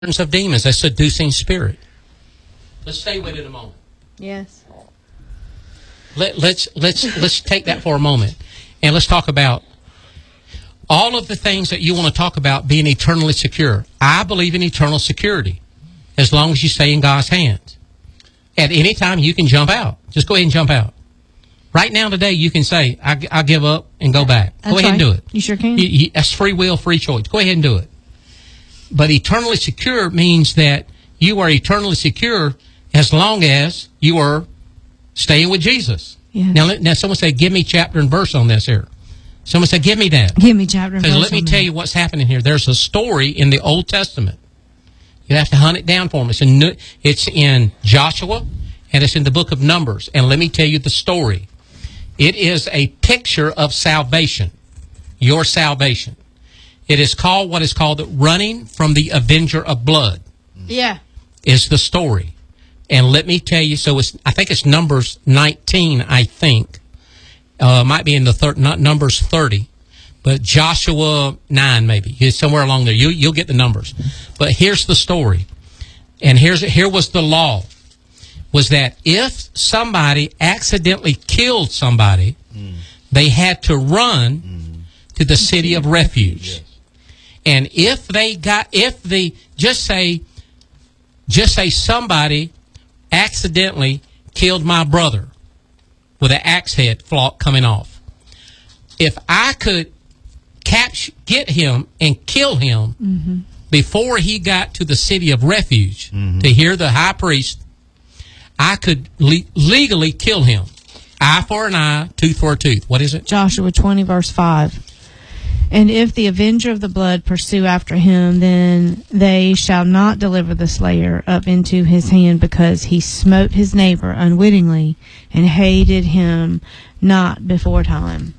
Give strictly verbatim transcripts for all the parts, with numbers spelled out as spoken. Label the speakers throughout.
Speaker 1: of demons, a seducing spirit. Let's stay with it a moment.
Speaker 2: Yes.
Speaker 1: Let, let's let's let's take that for a moment, and let's talk about all of the things that you want to talk about being eternally secure. I believe in eternal security, as long as you stay in God's hands. At any time, you can jump out. Just go ahead and jump out. Right now, today, you can say, I, I give up and go back.
Speaker 2: That's
Speaker 1: go ahead
Speaker 2: right.
Speaker 1: and do it.
Speaker 2: You sure can.
Speaker 1: You, you, that's free will, free choice. Go ahead and do it. But eternally secure means that you are eternally secure as long as you are staying with Jesus.
Speaker 2: Yes.
Speaker 1: Now, let, now, someone say, give me chapter and verse on this here. Someone say, give me that.
Speaker 2: Give me chapter and verse.
Speaker 1: Because let me
Speaker 2: on
Speaker 1: tell
Speaker 2: that.
Speaker 1: you what's happening here. There's a story in the Old Testament. You have to hunt it down for me. It's in, it's in Joshua, and it's in the book of Numbers. And let me tell you the story. It is a picture of salvation, your salvation. It is called what is called running from the avenger of blood.
Speaker 2: Yeah.
Speaker 1: Is the story. And let me tell you, so it's, I think it's Numbers nineteen, I think. Uh, might be in the thir- not Numbers thirty, but Joshua nine maybe. It's somewhere along there. You, you'll get the numbers. But here's the story. And here's here was the law. Was that if somebody accidentally killed somebody, mm. they had to run mm. to the city of refuge. Yes. And if they got, if the, just say, just say somebody accidentally killed my brother with an axe head flock coming off. If I could catch, get him and kill him mm-hmm. before he got to the city of refuge mm-hmm. to hear the high priest, I could le- legally kill him. Eye for an eye, tooth for a tooth. What is it?
Speaker 2: Joshua twenty, verse five. And if the avenger of the blood pursue after him, then they shall not deliver the slayer up into his hand, because he smote his neighbor unwittingly and hated him not before time.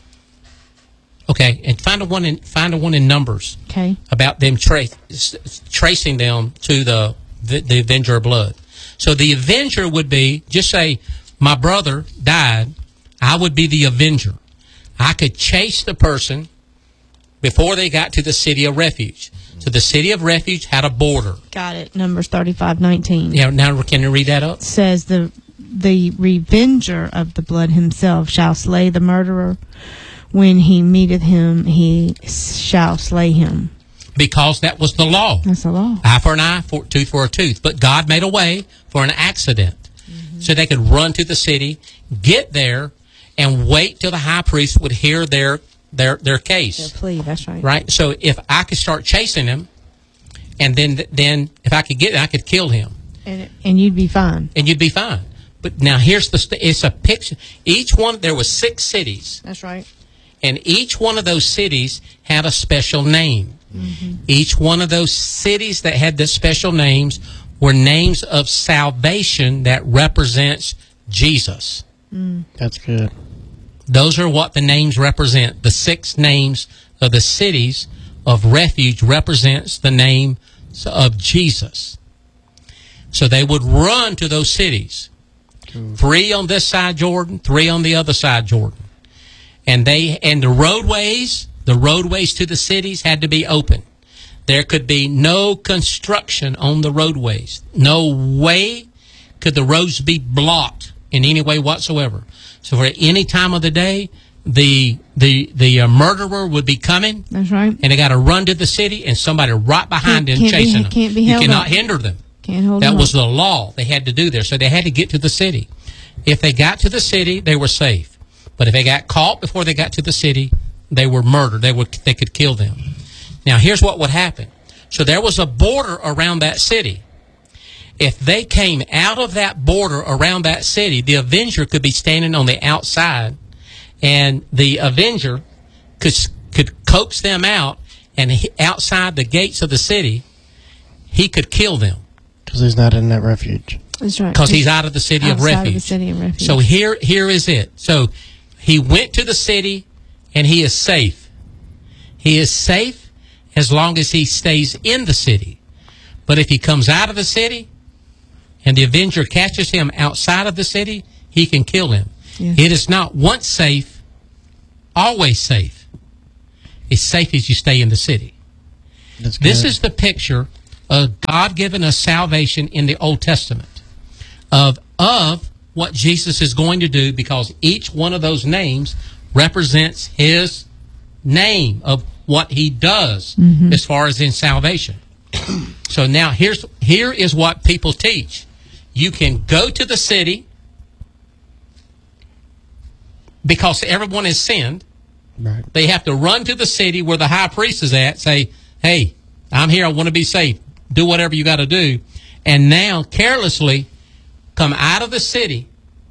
Speaker 1: Okay, and find a one in find a one in Numbers.
Speaker 2: Okay. About
Speaker 1: them tra- tracing them to the, the the avenger of blood. So the avenger would be, just say, my brother died, I would be the avenger. I could chase the person before they got to the city of refuge. So the city of refuge had a border.
Speaker 2: Got it. Numbers thirty-five nineteen.
Speaker 1: Yeah, now can you read that up?
Speaker 2: It says, the the revenger of the blood himself shall slay the murderer. When he meeteth him, he shall slay him.
Speaker 1: Because that was the law.
Speaker 2: That's the law.
Speaker 1: Eye for an eye, for, tooth for a tooth. But God made a way for an accident. Mm-hmm. So they could run to the city, get there, and wait till the high priest would hear their their their case.
Speaker 2: Their plea, that's right.
Speaker 1: Right? So if I could start chasing him, and then then if I could get him, I could kill him.
Speaker 2: And, and you'd be fine.
Speaker 1: And you'd be fine. But now here's the, st- it's a picture. Each one, there was six cities.
Speaker 2: That's right.
Speaker 1: And each one of those cities had a special name. Mm-hmm. Each one of those cities that had the special names were names of salvation that represents Jesus.
Speaker 2: Mm.
Speaker 3: That's good.
Speaker 1: Those are what the names represent. The six names of the cities of refuge represents the name of Jesus. So they would run to those cities. Cool. Three on this side Jordan, three on the other side Jordan. And they and the roadways, the roadways to the cities had to be open. There could be no construction on the roadways. No way could the roads be blocked in any way whatsoever. So for any time of the day, the the the uh, murderer would be coming.
Speaker 2: That's right.
Speaker 1: And they got to run to the city, and somebody right behind
Speaker 2: can't,
Speaker 1: them
Speaker 2: can't
Speaker 1: chasing
Speaker 2: be,
Speaker 1: them.
Speaker 2: Can't be
Speaker 1: you
Speaker 2: held
Speaker 1: cannot
Speaker 2: up.
Speaker 1: hinder them.
Speaker 2: Can't hold
Speaker 1: that
Speaker 2: them
Speaker 1: was
Speaker 2: up.
Speaker 1: the law they had to do there. So they had to get to the city. If they got to the city, they were safe. But if they got caught before they got to the city, they were murdered. They would they could kill them. Now here's what would happen. So there was a border around that city. If they came out of that border around that city, the avenger could be standing on the outside, and the avenger could could coax them out, and he, outside the gates of the city, he could kill them.
Speaker 3: Because he's not in that refuge.
Speaker 2: That's right.
Speaker 1: Because he's out of the city of refuge.
Speaker 2: Outside of the city of refuge.
Speaker 1: So here here is it. So he went to the city, and he is safe. He is safe as long as he stays in the city. But if he comes out of the city, and the avenger catches him outside of the city, he can kill him.
Speaker 2: Yes.
Speaker 1: It is not once safe, always safe. It's safe as you stay in the city.
Speaker 3: That's
Speaker 1: This
Speaker 3: good.
Speaker 1: is the picture uh, God given us salvation in the Old Testament of of what Jesus is going to do, because each one of those names represents His name of what He does mm-hmm. as far as in salvation. So now here's here is what people teach. You can go to the city because everyone has sinned.
Speaker 3: Right.
Speaker 1: They have to run to the city where the high priest is at, say, hey, I'm here, I want to be saved. Do whatever you got to do. And now carelessly come out of the city.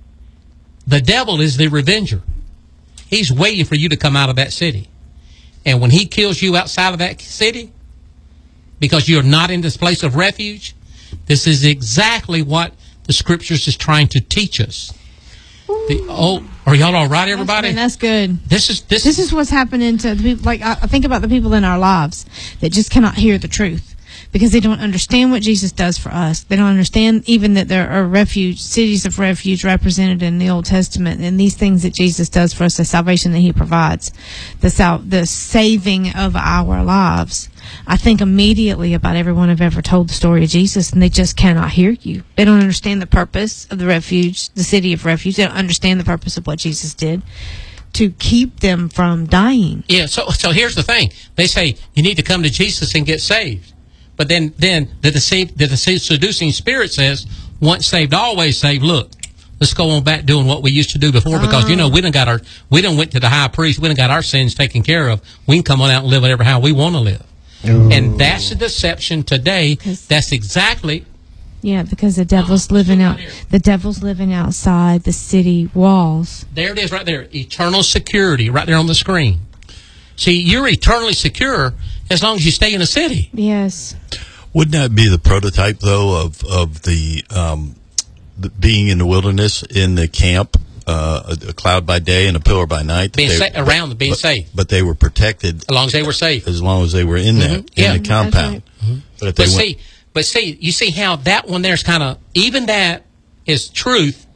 Speaker 1: The devil is the revenger. He's waiting for you to come out of that city. And when he kills you outside of that city, because you're not in this place of refuge, this is exactly what the Scriptures is trying to teach us. The, oh, are y'all all right, everybody?
Speaker 2: That's, that's good.
Speaker 1: This is this,
Speaker 2: this is what's happening to the people. Like I, I think about the people in our lives that just cannot hear the truth because they don't understand what Jesus does for us. They don't understand even that there are refuge cities of refuge represented in the Old Testament, and these things that Jesus does for us, the salvation that He provides, the sal- the saving of our lives. I think immediately about everyone I've ever told the story of Jesus, and they just cannot hear you. They don't understand the purpose of the refuge, the city of refuge. They don't understand the purpose of what Jesus did to keep them from dying.
Speaker 1: Yeah, so so here's the thing. They say you need to come to Jesus and get saved. But then, then the, deceived, the seducing spirit says, once saved, always saved. Look, let's go on back doing what we used to do before, because, you know, we done got our, we done went to the high priest, we done got our sins taken care of. We can come on out and live whatever how we want to live. Ooh. And that's the deception today. That's exactly.
Speaker 2: Yeah, because the devil's oh, living out, the devil's living outside the city walls.
Speaker 1: There it is right there. Eternal security right there on the screen. See, you're eternally secure as long as you stay in the city.
Speaker 2: Yes.
Speaker 4: Wouldn't that be the prototype, though, of of the, um, the being in the wilderness, in the camp, uh, a, a cloud by day and a pillar by night?
Speaker 1: Being
Speaker 4: they,
Speaker 1: sa- around,
Speaker 4: but,
Speaker 1: being
Speaker 4: but,
Speaker 1: safe.
Speaker 4: But they were protected.
Speaker 1: As long as they were safe.
Speaker 4: As long as they were in that,
Speaker 1: mm-hmm. yeah.
Speaker 4: in the compound.
Speaker 2: Right.
Speaker 1: Mm-hmm.
Speaker 4: But, if
Speaker 1: but
Speaker 4: they
Speaker 1: see,
Speaker 4: went,
Speaker 1: but see, you see how that one there's kind of, even that is truth,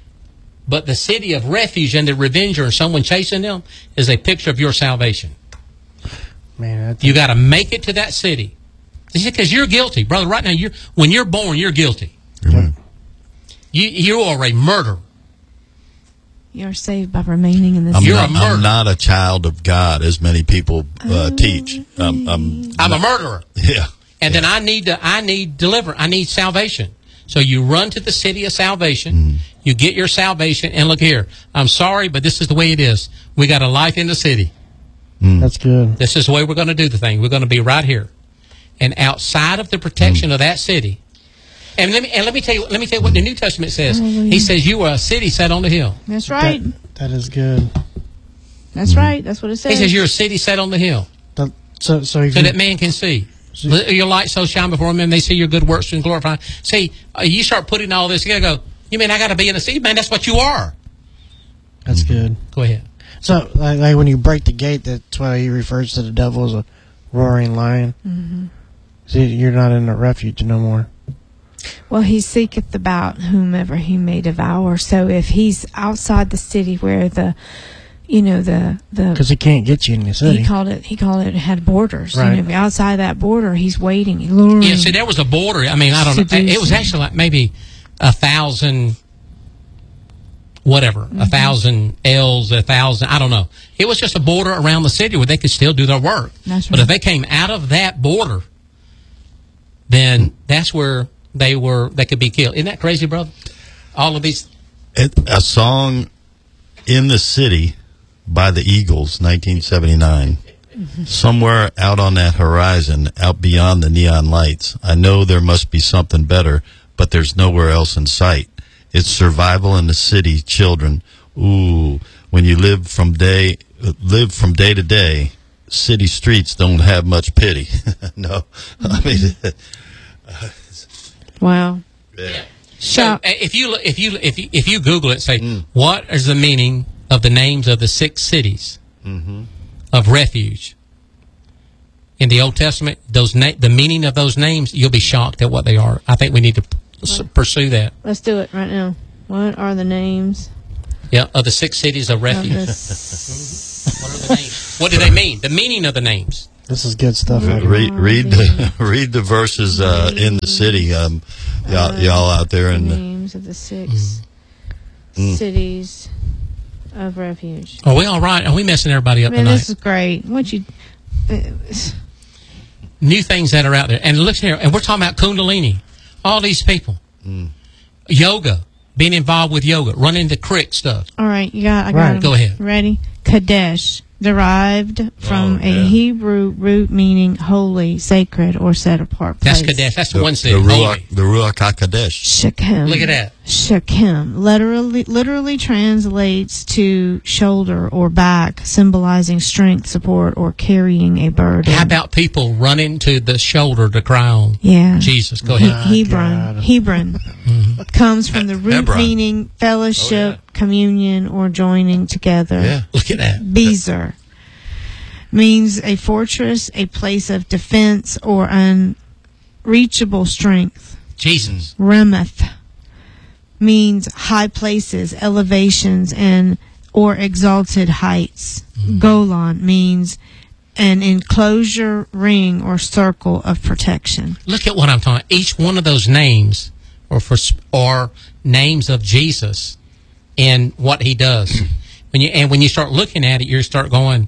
Speaker 1: but the city of refuge and the revenger and someone chasing them is a picture of your salvation.
Speaker 3: Man,
Speaker 1: you got to make it to that city. Because you're guilty, brother. Right now, you're when you're born, you're guilty.
Speaker 4: Mm-hmm.
Speaker 1: You you are a murderer.
Speaker 2: You're saved by remaining in the
Speaker 4: I'm
Speaker 2: city.
Speaker 1: You're
Speaker 4: not,
Speaker 1: a murderer.
Speaker 4: I'm not a child of God, as many people uh, teach. Um, I'm,
Speaker 1: I'm
Speaker 4: not,
Speaker 1: a murderer.
Speaker 4: Yeah.
Speaker 1: And
Speaker 4: yeah.
Speaker 1: then I need to I need deliverance. I need salvation. So you run to the city of salvation. Mm. You get your salvation, and look here. I'm sorry, but this is the way it is. We got a life in the city.
Speaker 3: Mm. That's good.
Speaker 1: This is the way we're going to do the thing. We're going to be right here, and outside of the protection mm. of that city. And let me and let me tell you let me tell you what the New Testament says. Hallelujah. He says you are a city set on the hill.
Speaker 2: That's right.
Speaker 3: That, that is good.
Speaker 2: That's mm. right. That's what it says.
Speaker 1: He says you're a city set on the hill.
Speaker 3: That, so so,
Speaker 1: so that man can see. So, your light so shine before men, they see your good works and glorify. See, uh, you start putting all this together. Go, you mean I got to be in the city, man? That's what you are.
Speaker 3: That's good.
Speaker 1: Go ahead.
Speaker 3: So, like, like when you break the gate, that's why he refers to the devil as a roaring lion. Mm-hmm. See, you're not in a refuge no more.
Speaker 2: Well, he seeketh about whomever he may devour. So if he's outside the city where the, you know, the the
Speaker 3: because he can't get you in the city.
Speaker 2: He called it. He called it had borders.
Speaker 3: Right.
Speaker 2: You know, outside that border, he's waiting, luring.
Speaker 1: Yeah. See, there was a border. I mean, I don't know. It was actually like maybe a thousand. Whatever, mm-hmm. a thousand L's, a thousand, I don't know. It was just a border around the city where they could still do their work.
Speaker 2: That's right.
Speaker 1: But if they came out of that border, then that's where they were, they could be killed. Isn't that crazy, brother? All of these.
Speaker 4: It, a song, In the City, by the Eagles, nineteen seventy-nine. Mm-hmm. Somewhere out on that horizon, out beyond the neon lights, I know there must be something better, but there's nowhere else in sight. It's survival in the city, children. Ooh, when you live from day live from day to day, city streets don't have much pity. No, I mean,
Speaker 2: wow.
Speaker 1: Yeah. So if you if you if you if you Google it, say mm. what is the meaning of the names of the six cities mm-hmm. of refuge in the Old Testament? Those na- the meaning of those names, you'll be shocked at what they are. I think we need to. What? Pursue that.
Speaker 2: Let's do it right now. What are the names?
Speaker 1: Yeah, of the six cities of refuge.
Speaker 2: Of
Speaker 1: what are the names? What do they mean? The meaning of the names.
Speaker 3: This is good stuff.
Speaker 4: Re-
Speaker 3: Eddie.
Speaker 4: read read the read the verses uh, in the city, um, y'all, y'all out there in the,
Speaker 2: names of the six
Speaker 4: Mm.
Speaker 2: cities of refuge.
Speaker 1: Are we all right? Are we messing everybody up
Speaker 2: Man,
Speaker 1: tonight?
Speaker 2: this is great. What you? Uh,
Speaker 1: New things that are out there. And look here, and we're talking about Kundalini. All these people.
Speaker 4: Mm.
Speaker 1: Yoga. Being involved with yoga. Running the crick stuff.
Speaker 2: all right, you got. I got.
Speaker 3: Right.
Speaker 2: 'em.
Speaker 1: Go ahead.
Speaker 2: Ready? Kadesh, derived from
Speaker 4: Oh,
Speaker 2: a
Speaker 4: yeah.
Speaker 2: Hebrew root meaning holy, sacred, or set apart place.
Speaker 1: That's Kadesh. That's the,
Speaker 4: the,
Speaker 1: one
Speaker 4: the
Speaker 1: city.
Speaker 4: Ruach,
Speaker 1: Holy.
Speaker 4: the Ruach HaKodesh.
Speaker 2: Shechem.
Speaker 1: Look at that.
Speaker 2: Shechem literally literally translates to shoulder or back, symbolizing strength, support, or carrying a burden.
Speaker 1: How about people running to the shoulder to cry on
Speaker 2: yeah?
Speaker 1: Jesus? Go
Speaker 2: He-
Speaker 1: ahead.
Speaker 2: Hebron.
Speaker 3: God.
Speaker 2: Hebron comes from the root
Speaker 4: Hebron.
Speaker 2: meaning fellowship,
Speaker 4: Oh,
Speaker 2: communion, or joining together.
Speaker 4: Yeah.
Speaker 1: Look at that.
Speaker 2: Bezer means a fortress, a place of defense, or unreachable strength.
Speaker 1: Jesus.
Speaker 2: Remeth means high places, elevations, and or exalted heights. Golan means an enclosure, ring, or circle of protection.
Speaker 1: Look at what I'm talking. Each one of those names are for are names of Jesus and what he does. When you and when you start looking at it, you start going,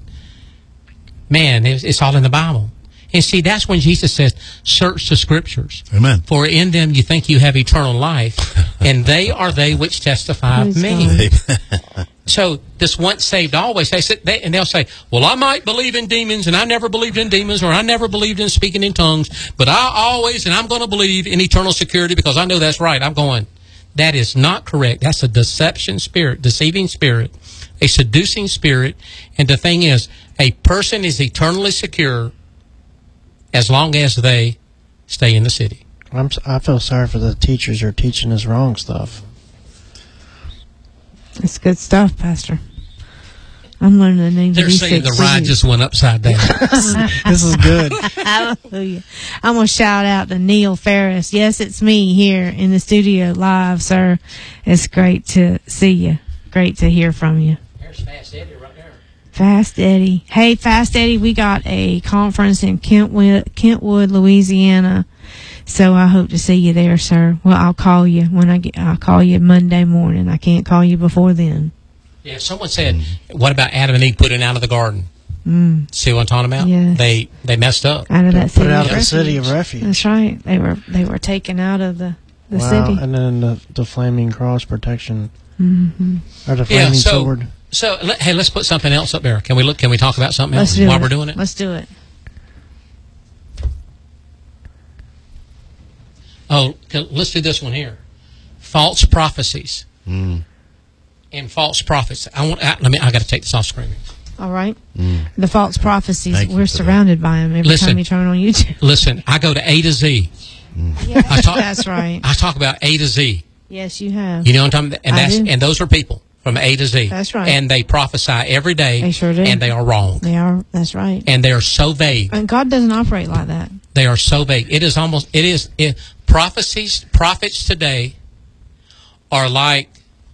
Speaker 1: man, it's, it's all in the Bible. And see, that's when Jesus says, search the scriptures.
Speaker 4: Amen.
Speaker 1: For in them you think you have eternal life, and they are they which testify of
Speaker 2: Praise
Speaker 1: me.
Speaker 2: God.
Speaker 1: So this once saved, always they say, they, and they'll say, well, I might believe in demons, and I never believed in demons, or I never believed in speaking in tongues, but I always, and I'm going to believe in eternal security because I know that's right. I'm going, that is not correct. That's a deception spirit, deceiving spirit, a seducing spirit. And the thing is, a person is eternally secure as long as they stay in the city.
Speaker 3: I'm, s- I feel sorry for the teachers who are teaching us wrong stuff.
Speaker 2: It's good stuff, Pastor. I'm learning the names
Speaker 1: They're
Speaker 2: of these
Speaker 1: saying the
Speaker 2: six
Speaker 1: ride
Speaker 2: cities.
Speaker 1: just went upside down.
Speaker 3: This is good.
Speaker 2: Hallelujah. I'm going to shout out to Neil Ferris. Yes, it's me here in the studio live, sir. It's great to see you. Great to hear from you.
Speaker 1: There's Fast Eddie right there.
Speaker 2: Fast Eddie. Hey, Fast Eddie, we got a conference in Kentwood, Kentwood, Louisiana. So I hope to see you there, sir. Well, I'll call you when I get, I'll call you Monday morning. I can't call you before then.
Speaker 1: Yeah, someone said, what about Adam and Eve putting out of the garden?
Speaker 2: Mm,
Speaker 1: See what I'm talking about?
Speaker 2: Yes.
Speaker 1: They they messed up.
Speaker 2: out of that
Speaker 3: Put
Speaker 2: city
Speaker 3: it out
Speaker 2: of
Speaker 3: of the city of
Speaker 2: refuge.
Speaker 3: refuge.
Speaker 2: That's right. They were, they were taken out of the, the
Speaker 3: Wow.
Speaker 2: city.
Speaker 3: And then the, the flaming cross protection.
Speaker 2: Mm-hmm.
Speaker 3: Or the
Speaker 1: Yeah,
Speaker 3: flaming
Speaker 1: so
Speaker 3: sword.
Speaker 1: so let, hey, let's put something else up there. Can we look? Can we talk about something
Speaker 2: Let's
Speaker 1: else
Speaker 2: do
Speaker 1: while
Speaker 2: it.
Speaker 1: we're doing it?
Speaker 2: Let's do it.
Speaker 1: Oh, c- let's do this one here. False prophecies
Speaker 4: Mm.
Speaker 1: and false prophets. I want. I, let me. I got to take this off screen.
Speaker 2: All right.
Speaker 4: Mm.
Speaker 2: The false prophecies,
Speaker 4: Thank you
Speaker 2: we're
Speaker 4: for that.
Speaker 2: surrounded by them every
Speaker 1: Listen.
Speaker 2: time you turn on YouTube.
Speaker 1: Listen, I go to A to Z.
Speaker 2: Yes,
Speaker 1: I talk-
Speaker 2: that's right.
Speaker 1: I talk about A to Z.
Speaker 2: Yes, you have.
Speaker 1: You know what I'm talking about? And
Speaker 2: I
Speaker 1: that's
Speaker 2: do.
Speaker 1: and those are people from A to Z.
Speaker 2: That's right.
Speaker 1: And they prophesy every day.
Speaker 2: They sure do.
Speaker 1: And they are wrong.
Speaker 2: They are. That's right.
Speaker 1: And they are so vague.
Speaker 2: And God doesn't operate like that.
Speaker 1: They are so vague. It is almost, it is, it, prophecies, prophets today are like,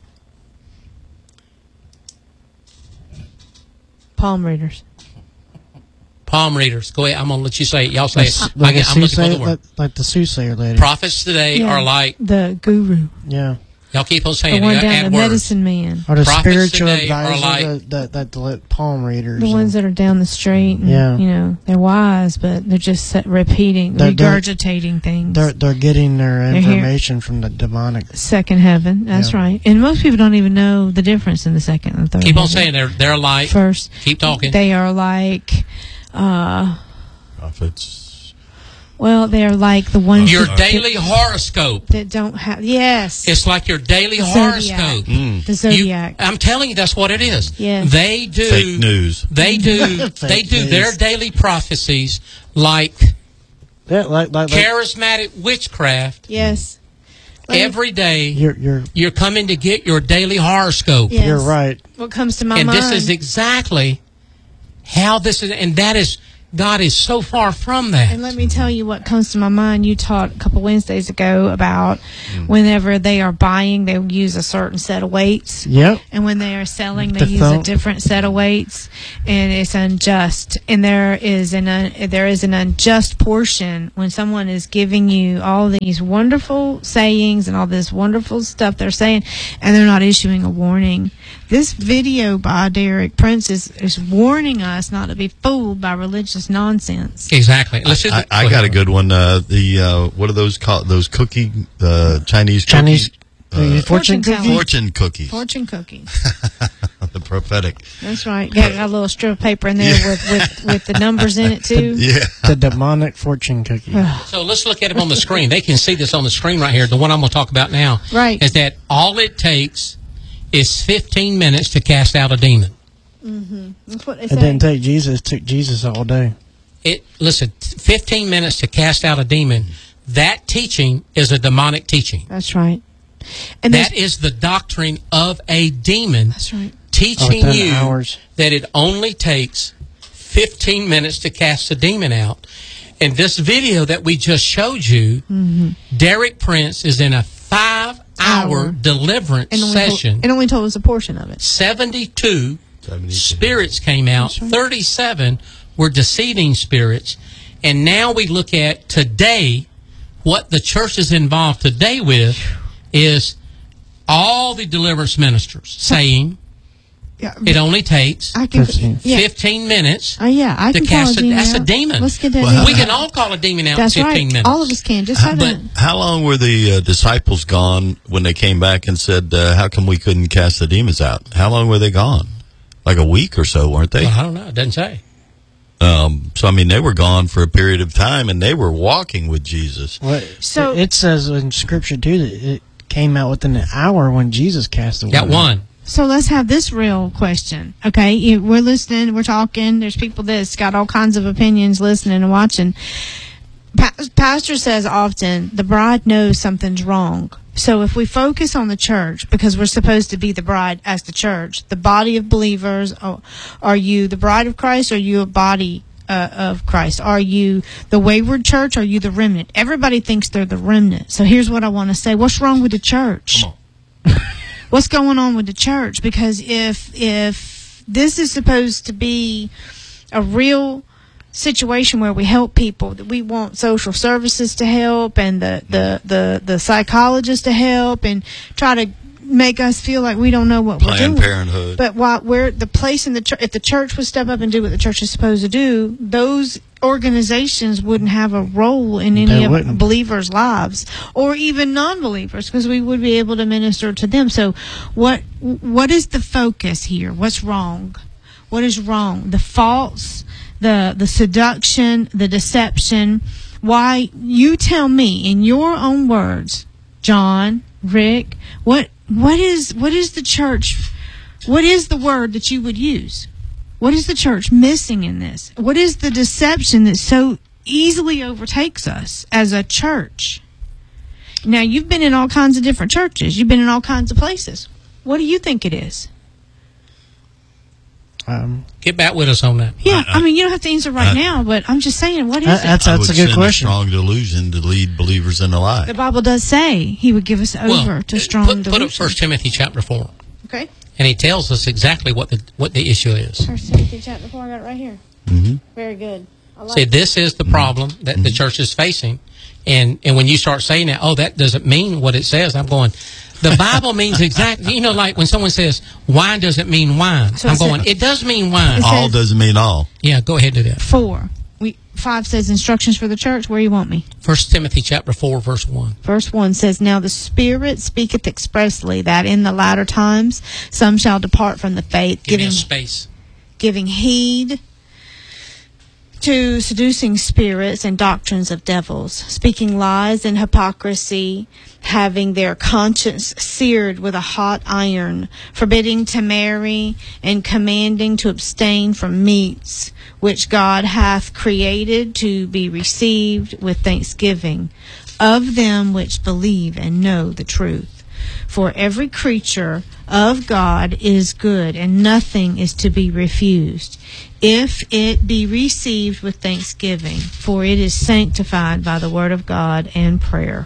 Speaker 2: Palm readers.
Speaker 1: palm readers. Go ahead, I'm going to let you say it. Y'all say it.
Speaker 3: Like,
Speaker 1: I
Speaker 3: a
Speaker 1: get, I'm looking for
Speaker 3: soothsayer,
Speaker 1: the word.
Speaker 3: like, like the soothsayer lady.
Speaker 1: Prophets today
Speaker 2: Yeah.
Speaker 1: are like,
Speaker 2: The guru.
Speaker 3: Yeah.
Speaker 1: y'all keep on
Speaker 2: The
Speaker 1: saying
Speaker 2: one
Speaker 1: it.
Speaker 2: down,
Speaker 1: Add
Speaker 2: the
Speaker 1: words.
Speaker 2: medicine man.
Speaker 3: Or the
Speaker 1: Prophets
Speaker 3: spiritual
Speaker 1: today are
Speaker 3: advisor
Speaker 1: like-
Speaker 3: that, that, that, that let palm readers.
Speaker 2: The
Speaker 3: and-
Speaker 2: ones that are down the street. And,
Speaker 3: Yeah.
Speaker 2: You know, they're wise, but they're just set- repeating,
Speaker 3: They're- they're-
Speaker 2: regurgitating things.
Speaker 3: They're, they're getting their
Speaker 2: They're here.
Speaker 3: information from the demonic.
Speaker 2: Second heaven. That's
Speaker 3: Yeah.
Speaker 2: right. And most people don't even know the difference in the second and third
Speaker 1: Keep on
Speaker 2: heaven.
Speaker 1: saying they're, they're like,
Speaker 2: First,
Speaker 1: keep talking.
Speaker 2: they are like, uh,
Speaker 4: Prophets.
Speaker 2: well, they're like the ones
Speaker 1: Your
Speaker 2: that,
Speaker 1: daily horoscope.
Speaker 2: that don't have, yes,
Speaker 1: It's like your daily
Speaker 2: The
Speaker 1: horoscope.
Speaker 4: Mm.
Speaker 2: the
Speaker 1: You-
Speaker 2: zodiac.
Speaker 1: I'm telling you, that's what it is.
Speaker 2: Yes.
Speaker 1: They do.
Speaker 4: Fake news.
Speaker 1: They do.
Speaker 3: Fake
Speaker 1: they do
Speaker 3: news.
Speaker 1: their daily prophecies like
Speaker 3: Yeah, like, like, like
Speaker 1: charismatic witchcraft.
Speaker 2: Yes. Like,
Speaker 1: Every day,
Speaker 3: you're, you're,
Speaker 1: you're coming to get your daily horoscope.
Speaker 2: yes.
Speaker 3: you're right.
Speaker 2: What comes to my
Speaker 1: And
Speaker 2: mind?
Speaker 1: this is exactly how this is, and that is God is so far from that.
Speaker 2: And let me tell you what comes to my mind. You taught a couple Wednesdays ago about whenever they are buying, they use a certain set of weights.
Speaker 3: Yep.
Speaker 2: And when they are selling, they
Speaker 3: The
Speaker 2: use
Speaker 3: phone-
Speaker 2: a different set of weights, and it's unjust. And there is an un, there is an unjust portion when someone is giving you all these wonderful sayings and all this wonderful stuff they're saying, and they're not issuing a warning. This video by Derek Prince is, is warning us not to be fooled by religious nonsense.
Speaker 1: Exactly. Let's just,
Speaker 4: I, I got a good one. Uh, the uh, what are those called? Those cookie uh, Chinese
Speaker 3: Chinese
Speaker 4: cookies?
Speaker 3: uh, fortune
Speaker 2: Fortune telling.
Speaker 3: cookie.
Speaker 4: fortune cookies.
Speaker 2: Fortune cookies.
Speaker 4: The prophetic.
Speaker 2: That's right. Got, got a little strip of paper in there
Speaker 4: Yeah.
Speaker 2: with, with, with the numbers in it, too.
Speaker 4: Yeah.
Speaker 3: The demonic fortune cookie.
Speaker 1: So let's look at them on the screen. They can see this on the screen right here. The one I'm going to talk about now
Speaker 2: Right.
Speaker 1: is that all it takes is fifteen minutes to cast out a demon.
Speaker 2: That's what they
Speaker 3: It
Speaker 2: say.
Speaker 3: didn't take Jesus. It took Jesus all day.
Speaker 1: It listen, fifteen minutes to cast out a demon. That teaching is a demonic teaching.
Speaker 2: That's right. And
Speaker 1: That
Speaker 2: there's-
Speaker 1: is the doctrine of a demon
Speaker 2: That's right.
Speaker 1: teaching
Speaker 3: Within
Speaker 1: you
Speaker 3: hours.
Speaker 1: that it only takes fifteen minutes to cast a demon out. And this video that we just showed you, Derek Prince is in a five-hour
Speaker 2: Hour.
Speaker 1: deliverance
Speaker 2: And only
Speaker 1: session.
Speaker 2: Told, it only told us a portion of it.
Speaker 1: seventy-two
Speaker 4: seventy-two.
Speaker 1: spirits came out.
Speaker 2: That's right.
Speaker 1: thirty-seven were deceiving spirits. And now we look at today, what the church is involved today with is all the deliverance ministers saying
Speaker 2: Yeah.
Speaker 1: it only takes
Speaker 2: I can.
Speaker 3: fifteen.
Speaker 2: Yeah.
Speaker 1: fifteen minutes.
Speaker 2: Uh, yeah, I
Speaker 1: to
Speaker 2: can call
Speaker 1: cast
Speaker 2: a
Speaker 1: a-
Speaker 2: demon
Speaker 1: that's a
Speaker 2: out.
Speaker 1: demon.
Speaker 2: Let's get that
Speaker 4: Well,
Speaker 2: demon
Speaker 1: We can
Speaker 2: out.
Speaker 1: all call a demon out
Speaker 2: That's
Speaker 1: in fifteen
Speaker 2: right.
Speaker 1: minutes.
Speaker 2: All of us can. Just have
Speaker 1: But-
Speaker 2: a,
Speaker 4: How long were the uh, disciples gone when they came back and said, uh, "How come we couldn't cast the demons out?" How long were they gone? Like a week or so, weren't they?
Speaker 1: Well, I don't know. It doesn't say.
Speaker 4: Um, so I mean, they were gone for a period of time, and they were walking with Jesus.
Speaker 3: Well,
Speaker 2: So-
Speaker 3: it says in Scripture too that it came out within an hour when Jesus cast the
Speaker 1: Got
Speaker 3: demon.
Speaker 1: one.
Speaker 2: So let's have this real question, okay? You- We're listening, we're talking. There's people that's got all kinds of opinions listening and watching. Pa- Pastor says often the bride knows something's wrong. So if we focus on the church, because we're supposed to be the bride as the church, the body of believers, are, are you the bride of Christ? Or are you a body uh, of Christ? Are you the wayward church? Or are you the remnant? Everybody thinks they're the remnant. So here's what I want to say. What's wrong with the church?
Speaker 4: Come
Speaker 2: What's going on with the church? Because if if this is supposed to be a real situation where we help people, that we want social services to help and the the the, the psychologists to help and try to make us feel like we don't know what we're
Speaker 4: Planned
Speaker 2: doing.
Speaker 4: Parenthood.
Speaker 2: But while we're the place in the church, if the church would step up and do what the church is supposed to do, those organizations wouldn't have a role in any
Speaker 3: They
Speaker 2: of
Speaker 3: wouldn't.
Speaker 2: believers' lives, or even non-believers, because we would be able to minister to them. So, what what is the focus here? What's wrong? What is wrong? The faults, the the seduction, the deception. Why? You tell me in your own words, John, Rick. What what is what is the church? What is the word that you would use? What is the church missing in this? What is the deception that so easily overtakes us as a church? Now, you've been in all kinds of different churches. You've been in all kinds of places. What do you think it is?
Speaker 3: Um,
Speaker 1: Get back with us on that.
Speaker 2: Yeah, I,
Speaker 4: I-
Speaker 2: mean, you don't have to answer right
Speaker 4: I-
Speaker 2: now, but I'm just saying, what is
Speaker 3: That-
Speaker 2: it?
Speaker 3: that's
Speaker 4: I
Speaker 3: that's
Speaker 4: would
Speaker 3: a good
Speaker 4: send
Speaker 3: question.
Speaker 4: A strong delusion to lead believers in the lie.
Speaker 2: The Bible does say he would give us over
Speaker 1: Well,
Speaker 2: to strong
Speaker 1: put, put up
Speaker 2: delusion.
Speaker 1: First Timothy chapter four,
Speaker 2: Okay.
Speaker 1: and he tells us exactly what the what the issue is.
Speaker 2: First Timothy chapter four, I got it right here.
Speaker 4: Mm-hmm.
Speaker 2: Very good. I like
Speaker 1: See,
Speaker 2: it.
Speaker 1: this is the problem that the church is facing, and and when you start saying that, oh, that doesn't mean what it says. I'm going. The Bible means exactly. You know, like when someone says wine doesn't mean wine.
Speaker 2: So
Speaker 1: I'm
Speaker 2: it said-
Speaker 1: going. It does mean wine.
Speaker 2: It
Speaker 4: All
Speaker 2: says-
Speaker 4: doesn't mean all.
Speaker 1: Yeah, go ahead and do that.
Speaker 2: Four. We five says instructions for the church. Where you want me?
Speaker 1: First Timothy chapter four, verse one.
Speaker 2: Verse one says, Now the Spirit speaketh expressly that in the latter times some shall depart from the faith,
Speaker 1: Give me
Speaker 2: giving
Speaker 1: a space.
Speaker 2: giving heed to seducing spirits and doctrines of devils, speaking lies and hypocrisy, having their conscience seared with a hot iron, forbidding to marry, and commanding to abstain from meats which God hath created to be received with thanksgiving of them which believe and know the truth. For every creature of God is good, and nothing is to be refused, if it be received with thanksgiving, for it is sanctified by the word of God and prayer.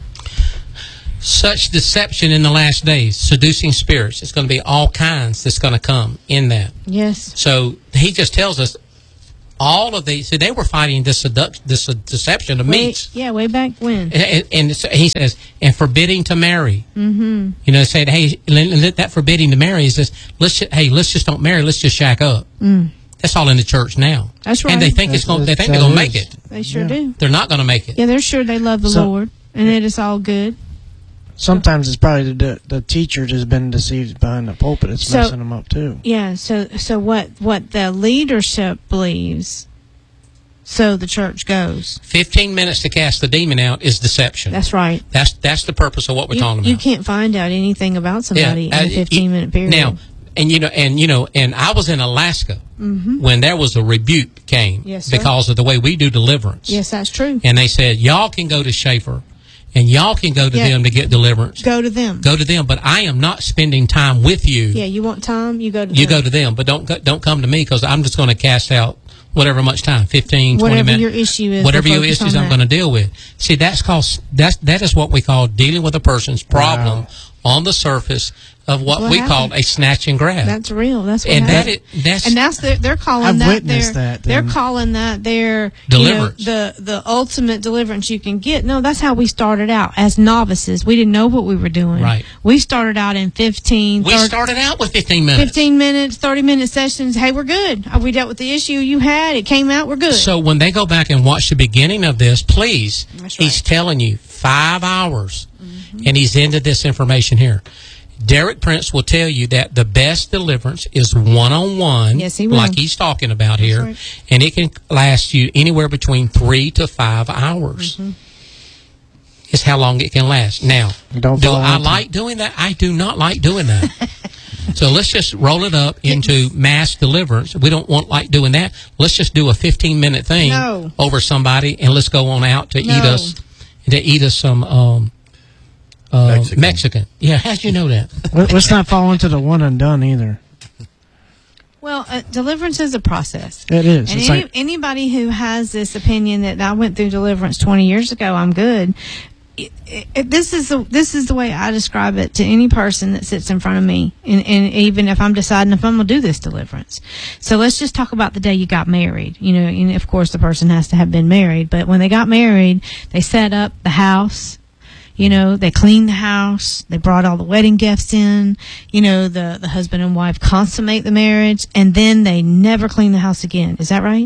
Speaker 1: Such deception in the last days, seducing spirits, it's going to be all kinds that's going to come in that.
Speaker 2: Yes.
Speaker 1: So he just tells us all of these. See, they were fighting this, seduc- this uh, deception of
Speaker 2: Way,
Speaker 1: meats.
Speaker 2: yeah, way back when.
Speaker 1: And, and so he says, and forbidding to marry.
Speaker 2: Mm-hmm.
Speaker 1: You know, saying, hey, that forbidding to marry is this, let's just, hey, let's just don't marry, let's just shack up.
Speaker 2: Mm.
Speaker 1: That's all in the church now.
Speaker 2: That's right.
Speaker 1: And they think
Speaker 3: That's-
Speaker 1: it's going. They
Speaker 3: that's
Speaker 1: think they're
Speaker 3: how
Speaker 1: going to
Speaker 3: it
Speaker 1: make
Speaker 3: is.
Speaker 1: it.
Speaker 2: They sure
Speaker 3: Yeah.
Speaker 2: do.
Speaker 1: They're not going to make it.
Speaker 2: Yeah, they're sure they love the
Speaker 3: So-
Speaker 2: Lord, and that it's all good.
Speaker 3: Sometimes it's probably the the teacher has been deceived behind the pulpit. It's
Speaker 2: So-
Speaker 3: messing them up too.
Speaker 2: Yeah, so so what what the leadership believes, so the church goes.
Speaker 1: Fifteen minutes to cast the demon out is deception.
Speaker 2: That's right.
Speaker 1: That's that's the purpose of what we're
Speaker 2: You,
Speaker 1: talking about.
Speaker 2: you can't find out anything about somebody
Speaker 1: uh,
Speaker 2: in a fifteen minute period.
Speaker 1: Now, and you know, and you know, and I was in Alaska when there was a rebuke came
Speaker 2: Yes, sir.
Speaker 1: because of the way we do deliverance.
Speaker 2: Yes, that's true.
Speaker 1: And they said, y'all can go to Schaefer, and y'all can go to
Speaker 2: Yeah.
Speaker 1: them to get deliverance.
Speaker 2: Go to them.
Speaker 1: Go to them, but I am not spending time with you.
Speaker 2: Yeah, you want time? You go to
Speaker 1: You
Speaker 2: them.
Speaker 1: go to them, but don't go- don't come to me because I'm just going to cast out whatever much time, fifteen, twenty
Speaker 2: Whatever
Speaker 1: minutes.
Speaker 2: your issue is,
Speaker 1: Whatever
Speaker 2: we'll
Speaker 1: your
Speaker 2: focus
Speaker 1: issues
Speaker 2: on
Speaker 1: I'm
Speaker 2: that.
Speaker 1: going to deal with. See, that's called that's that is what we call dealing with a person's problem
Speaker 3: Wow.
Speaker 1: on the surface of what,
Speaker 2: What
Speaker 1: we
Speaker 2: happened?
Speaker 1: call a snatch and grab.
Speaker 2: That's real. That's what
Speaker 1: and that
Speaker 2: happened.
Speaker 1: is, that's
Speaker 2: and that's the, they're calling
Speaker 3: I've
Speaker 2: that
Speaker 3: witnessed
Speaker 2: their,
Speaker 3: that,
Speaker 2: they're
Speaker 3: then.
Speaker 2: calling that their
Speaker 1: Deliverance.
Speaker 2: You know, the the ultimate deliverance you can get. No, that's how we started out as novices. We didn't know what we were doing.
Speaker 1: Right.
Speaker 2: We started out in fifteen,
Speaker 1: we
Speaker 2: thirty,
Speaker 1: started out with fifteen minutes.
Speaker 2: fifteen minutes, thirty minute sessions. Hey, we're good. Uh, We dealt with the issue you had. It came out. We're good.
Speaker 1: So when they go back and watch the beginning of this, please,
Speaker 2: That's
Speaker 1: he's
Speaker 2: right.
Speaker 1: telling you five hours, and he's into this information here. Derek Prince will tell you that the best deliverance is one-on-one,
Speaker 2: Yes, he will.
Speaker 1: like he's talking about here,
Speaker 2: right.
Speaker 1: and it can last you anywhere between three to five hours.
Speaker 2: Mm-hmm.
Speaker 1: Is how long it can last. Now,
Speaker 3: Don't
Speaker 1: do
Speaker 3: fall
Speaker 1: I
Speaker 3: into-
Speaker 1: like doing that? I do not like doing that. So let's just roll it up into mass deliverance. We don't want like doing that. Let's just do a fifteen minute thing
Speaker 2: No.
Speaker 1: over somebody, and let's go on out to eat
Speaker 2: No.
Speaker 1: us to eat us some um, uh,
Speaker 4: Mexican.
Speaker 1: Mexican. Yeah, how'd you know that?
Speaker 3: Let- Let's not fall into the one and done either.
Speaker 2: Well, uh, deliverance is a process.
Speaker 3: It is.
Speaker 2: And
Speaker 3: It's
Speaker 2: any,
Speaker 3: like
Speaker 2: anybody who has this opinion that I went through deliverance twenty years ago, I'm good. It, it, it- this is the this is the way I describe it to any person that sits in front of me, and, and even if I'm deciding if I'm going to do this deliverance. So let's just talk about the day you got married. You know, and of course the person has to have been married, but when they got married, they set up the house. You know, they cleaned the house. They brought all the wedding gifts in. You know, the, the husband and wife consummate the marriage, and then they never clean the house again. Is that right?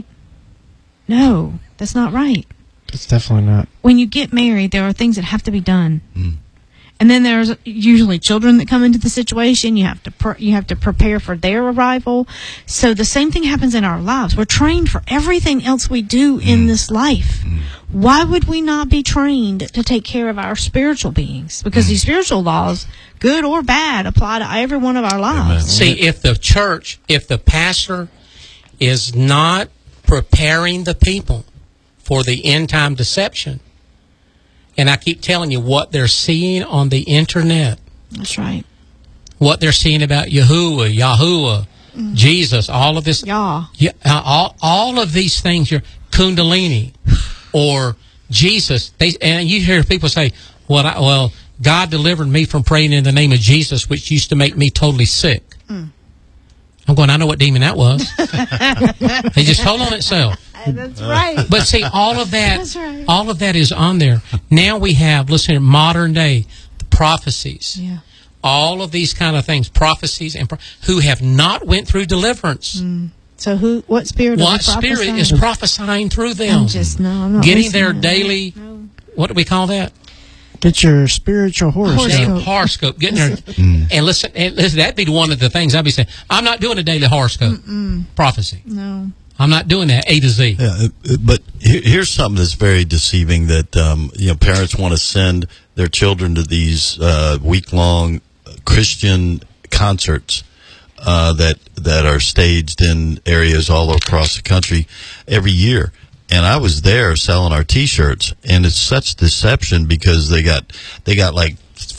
Speaker 2: No, that's not right.
Speaker 3: it's definitely not.
Speaker 2: When you get married, there are things that have to be done. And then there's usually children that come into the situation. You have to pr- you have to prepare for their arrival. So the same thing happens in our lives. We're trained for everything else we do in this life. Why would we not be trained to take care of our spiritual beings? Because these spiritual laws, good or bad, apply to every one of our lives.
Speaker 1: See, if the church, if the pastor is not preparing the people for the end time deception, and I keep telling you what they're seeing on the internet,
Speaker 2: That's right.
Speaker 1: what they're seeing about Yahuwah, Yahuwah, Jesus, all of this,
Speaker 2: Yeah.
Speaker 1: yeah, uh, all all of these things, your Kundalini or Jesus. They and you hear people say, "Well, I, well, God delivered me from praying in the name of Jesus, which used to make me totally sick." I'm going, I know what demon that was. They just told on itself.
Speaker 2: That's right.
Speaker 1: But see, all of that,
Speaker 2: That's right.
Speaker 1: all of that is on there. Now we have, listen, in modern day, the prophecies,
Speaker 2: Yeah.
Speaker 1: all of these kind of things, prophecies, and pro- who have not went through deliverance.
Speaker 2: So who? What spirit?
Speaker 1: What
Speaker 2: are they
Speaker 1: spirit
Speaker 2: prophesying?
Speaker 1: is prophesying through them?
Speaker 2: I'm just no. I'm not
Speaker 1: Getting
Speaker 2: listening
Speaker 1: their
Speaker 2: to that.
Speaker 1: daily,
Speaker 2: No.
Speaker 1: what do we call that?
Speaker 3: Get your spiritual horoscope.
Speaker 1: Daily
Speaker 2: Horoscope.
Speaker 1: horoscope. Getting their, and listen, and listen, that'd be one of the things I'd be saying. I'm not doing a daily horoscope prophecy.
Speaker 2: No.
Speaker 1: I'm not doing that A to Z.
Speaker 4: Yeah, uh, uh, but here, here's something that's very deceiving that um, you know parents want to send their children to these uh, week-long Christian concerts uh, that that are staged in areas all across the country every year. And I was there selling our T-shirts, and it's such deception because they got they got like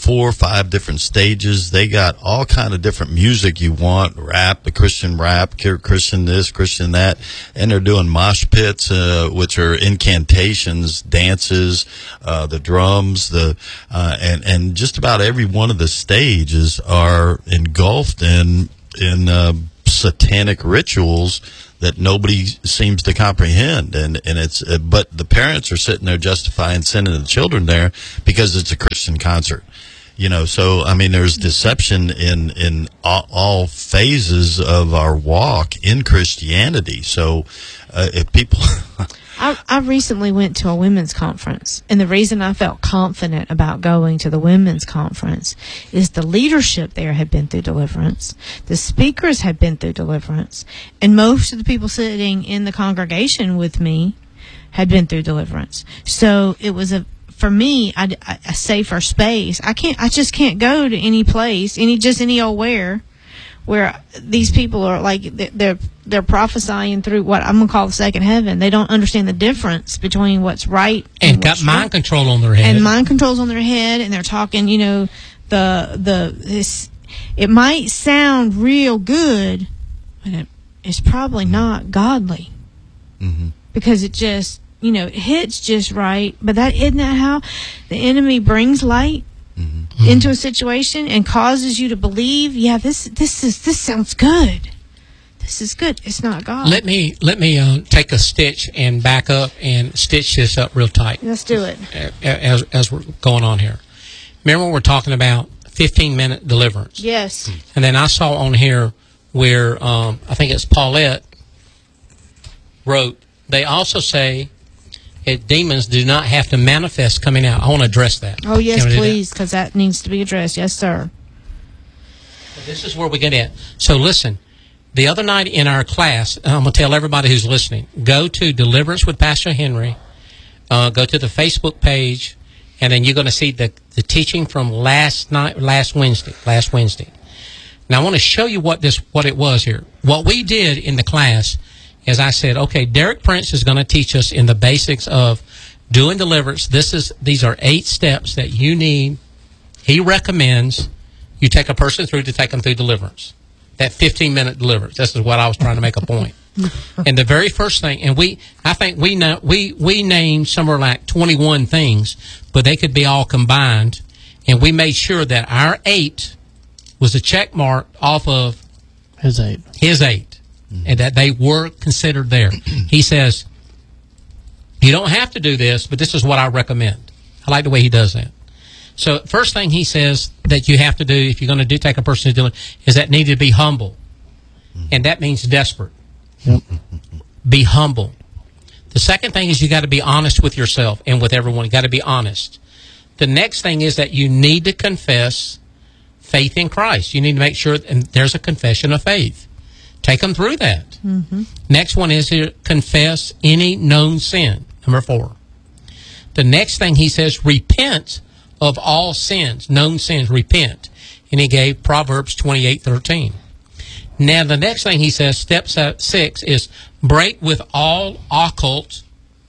Speaker 4: four or five different stages. They got all kind of different music you want, rap, the Christian rap, Christian this, Christian that, and they're doing mosh pits, uh, which are incantations, dances, uh, the drums, the uh, and and just about every one of the stages are engulfed in in uh, satanic rituals that nobody seems to comprehend, and and it's uh, but the parents are sitting there justifying sending the children there because it's a Christian concert, you know. So I mean, there's deception in in all, all phases of our walk in Christianity. So uh, if people.
Speaker 2: I, I recently went to a women's conference, and the reason I felt confident about going to the women's conference is the leadership there had been through deliverance. The speakers had been through deliverance, and most of the people sitting in the congregation with me had been through deliverance. So it was a, for me, a, a safer space. I can't, I just can't go to any place, any, just any old where, where these people are like, they're, they're prophesying through what I'm going to call the second heaven. They don't understand the difference between what's right and,
Speaker 1: and got
Speaker 2: what's
Speaker 1: mind
Speaker 2: wrong.
Speaker 1: control on their head.
Speaker 2: And mind control's on their head, and they're talking, you know, the, the, this, it might sound real good, but it, it's probably not godly.
Speaker 4: Mm-hmm.
Speaker 2: Because it just, you know, it hits just right. But that, isn't that how the enemy brings light
Speaker 4: Mm-hmm.
Speaker 2: into a situation and causes you to believe, yeah, this this is this sounds good. This is good. It's not God.
Speaker 1: Let me let me uh, take a stitch and back up and stitch this up real tight.
Speaker 2: Let's do it.
Speaker 1: As as we're going on here. Remember when we're talking about fifteen minute deliverance?
Speaker 2: Yes.
Speaker 1: And then I saw on here where um, I think it's Paulette wrote. They also say that demons do not have to manifest coming out. I want to address that.
Speaker 2: Oh, yes,
Speaker 1: Can we do that?
Speaker 2: please, because that needs to be addressed. Yes, sir.
Speaker 1: This is where we get in. So listen, the other night in our class, I'm going to tell everybody who's listening, go to Deliverance with Pastor Henry, uh, go to the Facebook page, and then you're going to see the, the teaching from last night, last Wednesday, last Wednesday. Now I want to show you what this, what it was here. What we did in the class is I said, okay, Derek Prince is going to teach us in the basics of doing deliverance. This is, these are eight steps that you need. He recommends you take a person through to take them through deliverance. That fifteen minute deliverance. This is what I was trying to make a point. And the very first thing, and we, I think we know, we, we named somewhere like twenty-one things, but they could be all combined. And we made sure that our eight was a check mark off of
Speaker 3: His eight.
Speaker 1: his eight. And that they were considered there. He says, you don't have to do this, but this is what I recommend. I like the way he does that. So first thing he says that you have to do if you're going to do take a person to do it is that need to be humble. And that means desperate.
Speaker 3: Yep.
Speaker 1: Be humble. The second thing is you got to be honest with yourself and with everyone. You got to be honest. The next thing is that you need to confess faith in Christ. You need to make sure and there's a confession of faith. Take them through that.
Speaker 2: Mm-hmm.
Speaker 1: Next one is to confess any known sin. Number four. The next thing he says, repent of all sins, known sins, repent. And he gave Proverbs twenty-eight thirteen. Now the next thing he says, step six, is break with all occult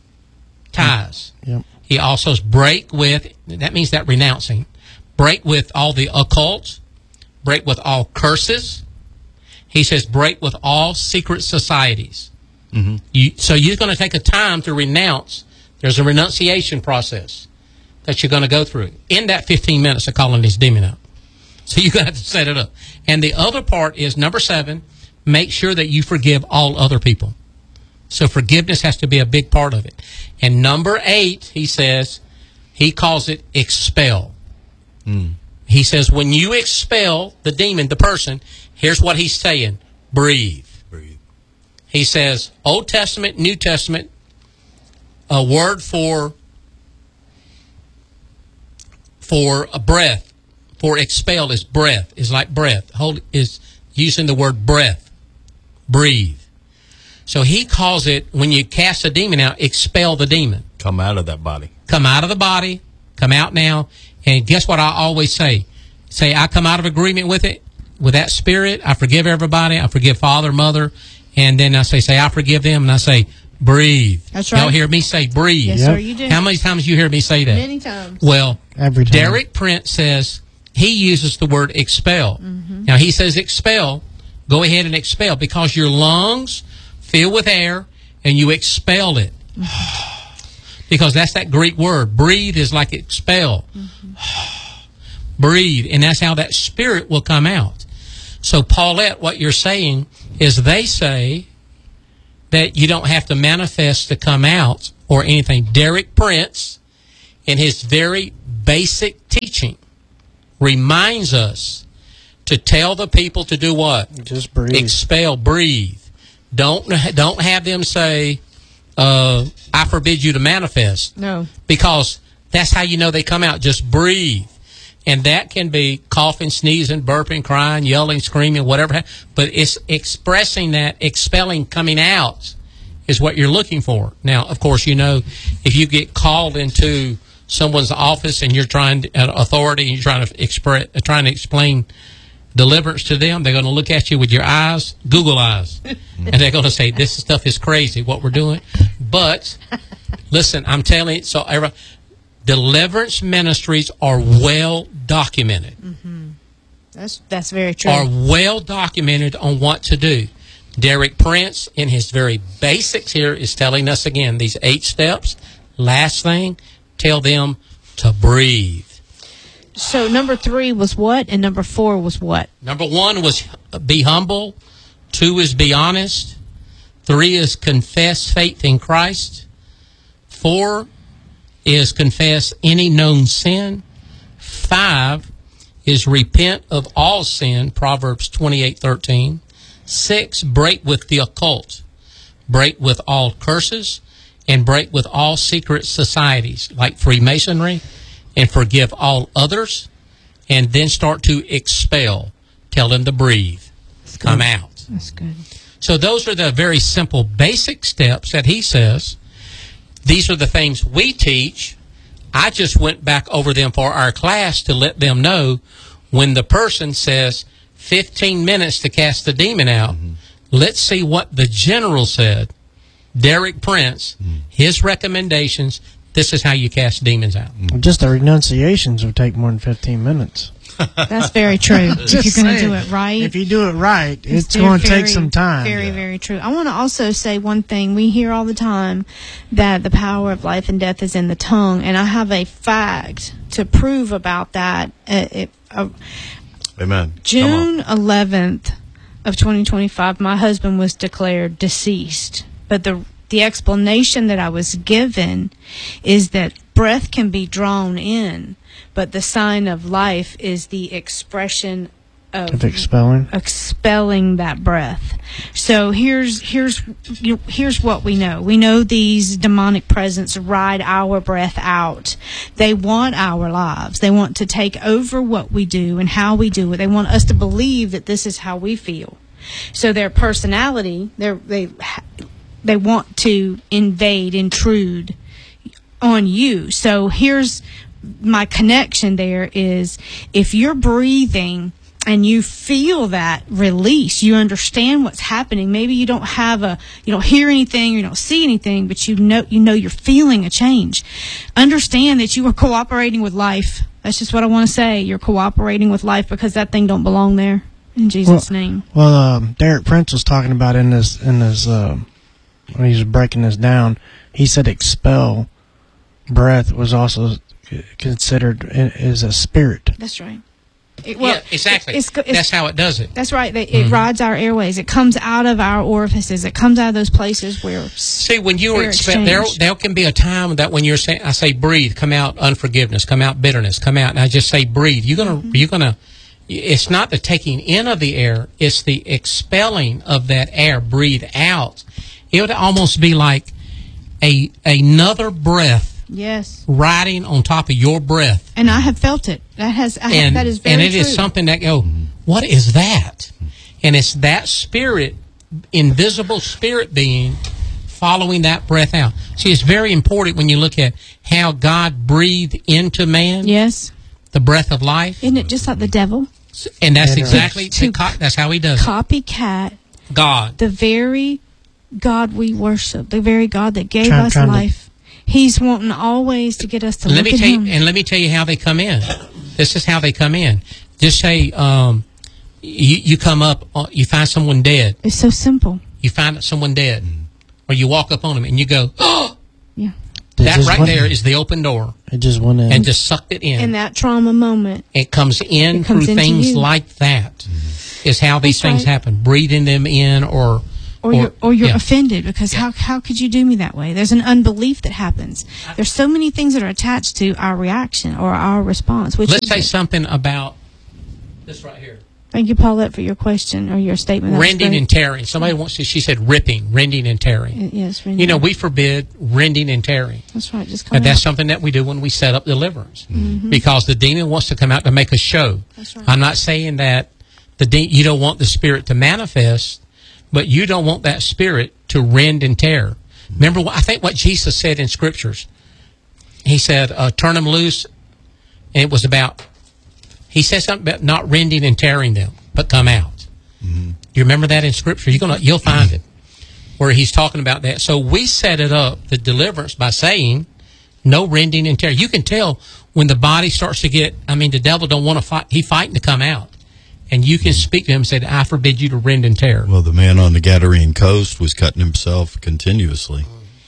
Speaker 1: ties.
Speaker 3: Yep.
Speaker 1: He also says break with, that means that renouncing. Break with all the occult, break with all curses. He says break with all secret societies.
Speaker 4: Mm-hmm.
Speaker 1: You, so you're going to take a time to renounce. There's a renunciation process that you're going to go through in that fifteen minutes of calling this demon out. So you're going to have to set it up. And the other part is, number seven, make sure that you forgive all other people. So forgiveness has to be a big part of it. And number eight, he says, he calls it expel.
Speaker 4: Mm.
Speaker 1: He says when you expel the demon, the person, here's what he's saying, breathe.
Speaker 4: Breathe.
Speaker 1: He says, Old Testament, New Testament, a word for for a breath, for expel is breath, is like breath. Hold is using the word breath. Breathe. So he calls it, when you cast a demon out, expel the demon.
Speaker 4: Come out of that body.
Speaker 1: Come out of the body. Come out now. And guess what I always say? Say, I come out of agreement with it, with that spirit. I forgive everybody. I forgive father, mother. And then I say, say, I forgive them. And I say, breathe.
Speaker 2: That's right.
Speaker 1: Y'all hear me say breathe.
Speaker 2: Yes,
Speaker 3: Yep.
Speaker 2: sir, you do.
Speaker 1: How many times you hear me say that?
Speaker 2: Many times.
Speaker 1: Well,
Speaker 3: Every time.
Speaker 1: Derek Prince says he uses the word expel. Mm-hmm. Now, he says expel. Go ahead and expel, because your lungs fill with air and you expel it. Mm-hmm. Because that's that Greek word. Breathe is like expel. Mm-hmm. Breathe. And that's how that spirit will come out. So, Paulette, what you're saying is they say that you don't have to manifest to come out or anything. Derek Prince, in his very basic teaching, reminds us to tell the people to do what?
Speaker 3: Just breathe.
Speaker 1: Expel, breathe. Don't don't have them say, uh, I forbid you to manifest.
Speaker 2: No.
Speaker 1: Because that's how you know they come out. Just breathe. And that can be coughing, sneezing, burping, crying, yelling, screaming, whatever. But it's expressing that, expelling, coming out is what you're looking for. Now, of course, you know, if you get called into someone's office and you're trying to, uh, authority, and you're trying to express, uh, trying to explain deliverance to them, they're going to look at you with your eyes, Google eyes, and they're going to say, this stuff is crazy, what we're doing. But, listen, I'm telling you, so everybody, deliverance ministries are well documented.
Speaker 2: Mm-hmm. That's that's very true.
Speaker 1: Are well documented on what to do. Derek Prince, in his very basics here, is telling us again these eight steps. Last thing, tell them to breathe.
Speaker 2: So number three was what, and number four was what?
Speaker 1: Number one was be humble. Two is be honest. Three is confess faith in Christ. Four is confess any known sin. Five is repent of all sin, Proverbs twenty-eight thirteen. Six, break with the occult. Break with all curses, and break with all secret societies like Freemasonry, and forgive all others, and then start to expel. Tell them to breathe. Come out.
Speaker 2: That's good.
Speaker 1: So those are the very simple basic steps that he says. These are the things we teach. I just went back over them for our class to let them know when the person says fifteen minutes to cast the demon out. Mm-hmm. Let's see what the general said. Derek Prince, mm-hmm. his recommendations, this is how you cast demons out.
Speaker 3: Just the renunciations would take more than fifteen minutes.
Speaker 2: That's very true. If you're going to do it right.
Speaker 3: If you do it right, it's,
Speaker 2: it's
Speaker 3: going to
Speaker 2: very,
Speaker 3: take some time.
Speaker 2: Very,
Speaker 3: yeah.
Speaker 2: very true. I want to also say one thing. We hear all the time that the power of life and death is in the tongue, and I have a fact to prove about that. Uh, it, uh,
Speaker 4: Amen.
Speaker 2: June eleventh of twenty twenty-five, my husband was declared deceased. But the the explanation that I was given is that breath can be drawn in, but the sign of life is the expression of,
Speaker 3: of expelling
Speaker 2: expelling that breath. So here's here's here's what we know. We know these demonic presence ride our breath out. They want our lives. They want to take over what we do and how we do it. They want us to believe that this is how we feel. So their personality, they they they want to invade, intrude on you. So here's my connection there is if you're breathing and you feel that release, you understand what's happening. Maybe you don't have a, you don't hear anything, you don't see anything, but you know, you know you're feeling a change. Understand that you are cooperating with life. That's just what I want to say. You're cooperating with life because that thing don't belong there. In Jesus'
Speaker 3: well,
Speaker 2: name.
Speaker 3: Well, um, Derek Prince was talking about in this, in this, uh, when he was breaking this down, he said expel breath was also considered as a spirit.
Speaker 2: That's right. It, well,
Speaker 1: yeah, exactly.
Speaker 2: It's, it's,
Speaker 1: that's how it does it.
Speaker 2: That's right. It
Speaker 1: mm-hmm.
Speaker 2: rides our airways. It comes out of our orifices. It comes out of those places where.
Speaker 1: See, when you were expe- there, there can be a time that when you're saying, I say breathe, come out unforgiveness, come out bitterness, come out, and I just say breathe. You're gonna, mm-hmm. you're gonna. It's not the taking in of the air; it's the expelling of that air. Breathe out. It would almost be like a another breath.
Speaker 2: Yes.
Speaker 1: Riding on top of your breath.
Speaker 2: And I have felt it. That has. I
Speaker 1: and,
Speaker 2: have, that is very
Speaker 1: And it
Speaker 2: true.
Speaker 1: is something that go. What is that? And it's that spirit, invisible spirit being, following that breath out. See, it's very important when you look at how God breathed into man.
Speaker 2: Yes.
Speaker 1: The breath of life.
Speaker 2: Isn't it just like the devil?
Speaker 1: And that's
Speaker 3: Yeah,
Speaker 1: exactly
Speaker 2: to,
Speaker 1: the co- that's how he does
Speaker 2: copycat
Speaker 1: it. God.
Speaker 2: The very God we worship, the very God that gave
Speaker 3: Try,
Speaker 2: us life. To, He's wanting always to get us to
Speaker 1: let
Speaker 2: look
Speaker 1: me
Speaker 2: at
Speaker 1: tell
Speaker 2: Him.
Speaker 1: You, and let me tell you how they come in. This is how they come in. Just say um, you, you come up, uh, you find someone dead.
Speaker 2: It's so simple.
Speaker 1: You find someone dead, or you walk up on them and you go, oh,
Speaker 2: yeah.
Speaker 1: That right there is the open door.
Speaker 3: It just went in.
Speaker 1: And just sucked it in.
Speaker 2: In that trauma moment.
Speaker 1: It comes in
Speaker 2: it comes
Speaker 1: through things
Speaker 2: you.
Speaker 1: like that. Mm-hmm. Is how these
Speaker 2: That's
Speaker 1: things
Speaker 2: right.
Speaker 1: happen. Breathing them in or...
Speaker 2: Or, or you're, or you're
Speaker 1: yeah.
Speaker 2: offended because
Speaker 1: Yeah.
Speaker 2: how how could you do me that way? There's an unbelief that happens. There's so many things that are attached to our reaction or our response. Which
Speaker 1: Let's
Speaker 2: is
Speaker 1: say
Speaker 2: it?
Speaker 1: something about this right here.
Speaker 2: Thank you, Paulette, for your question or your statement. That was
Speaker 1: Rending
Speaker 2: great.
Speaker 1: and tearing. Somebody wants to, she said ripping, rending and tearing.
Speaker 2: Y- Yes, rending.
Speaker 1: You know, we forbid rending and tearing.
Speaker 2: That's right. Just
Speaker 1: And
Speaker 2: come
Speaker 1: that's
Speaker 2: out.
Speaker 1: something that we do when we set up deliverance.
Speaker 2: Mm-hmm.
Speaker 1: Because the demon wants to come out to make a show.
Speaker 2: That's right.
Speaker 1: I'm not saying that the de- you don't want the spirit to manifest, but you don't want that spirit to rend and tear. Remember, what, I think what Jesus said in Scriptures. He said, uh, turn them loose. And it was about, he said something about not rending and tearing them, but come out.
Speaker 4: Mm-hmm.
Speaker 1: You remember that in Scripture? You're gonna, you'll find it where he's talking about that. So we set it up, the deliverance, by saying no rending and tearing. You can tell when the body starts to get, I mean, the devil don't want to fight. He's fighting to come out. And you can speak to him and say, I forbid you to rend and tear.
Speaker 4: Well, the man on the Gadarene coast was cutting himself continuously.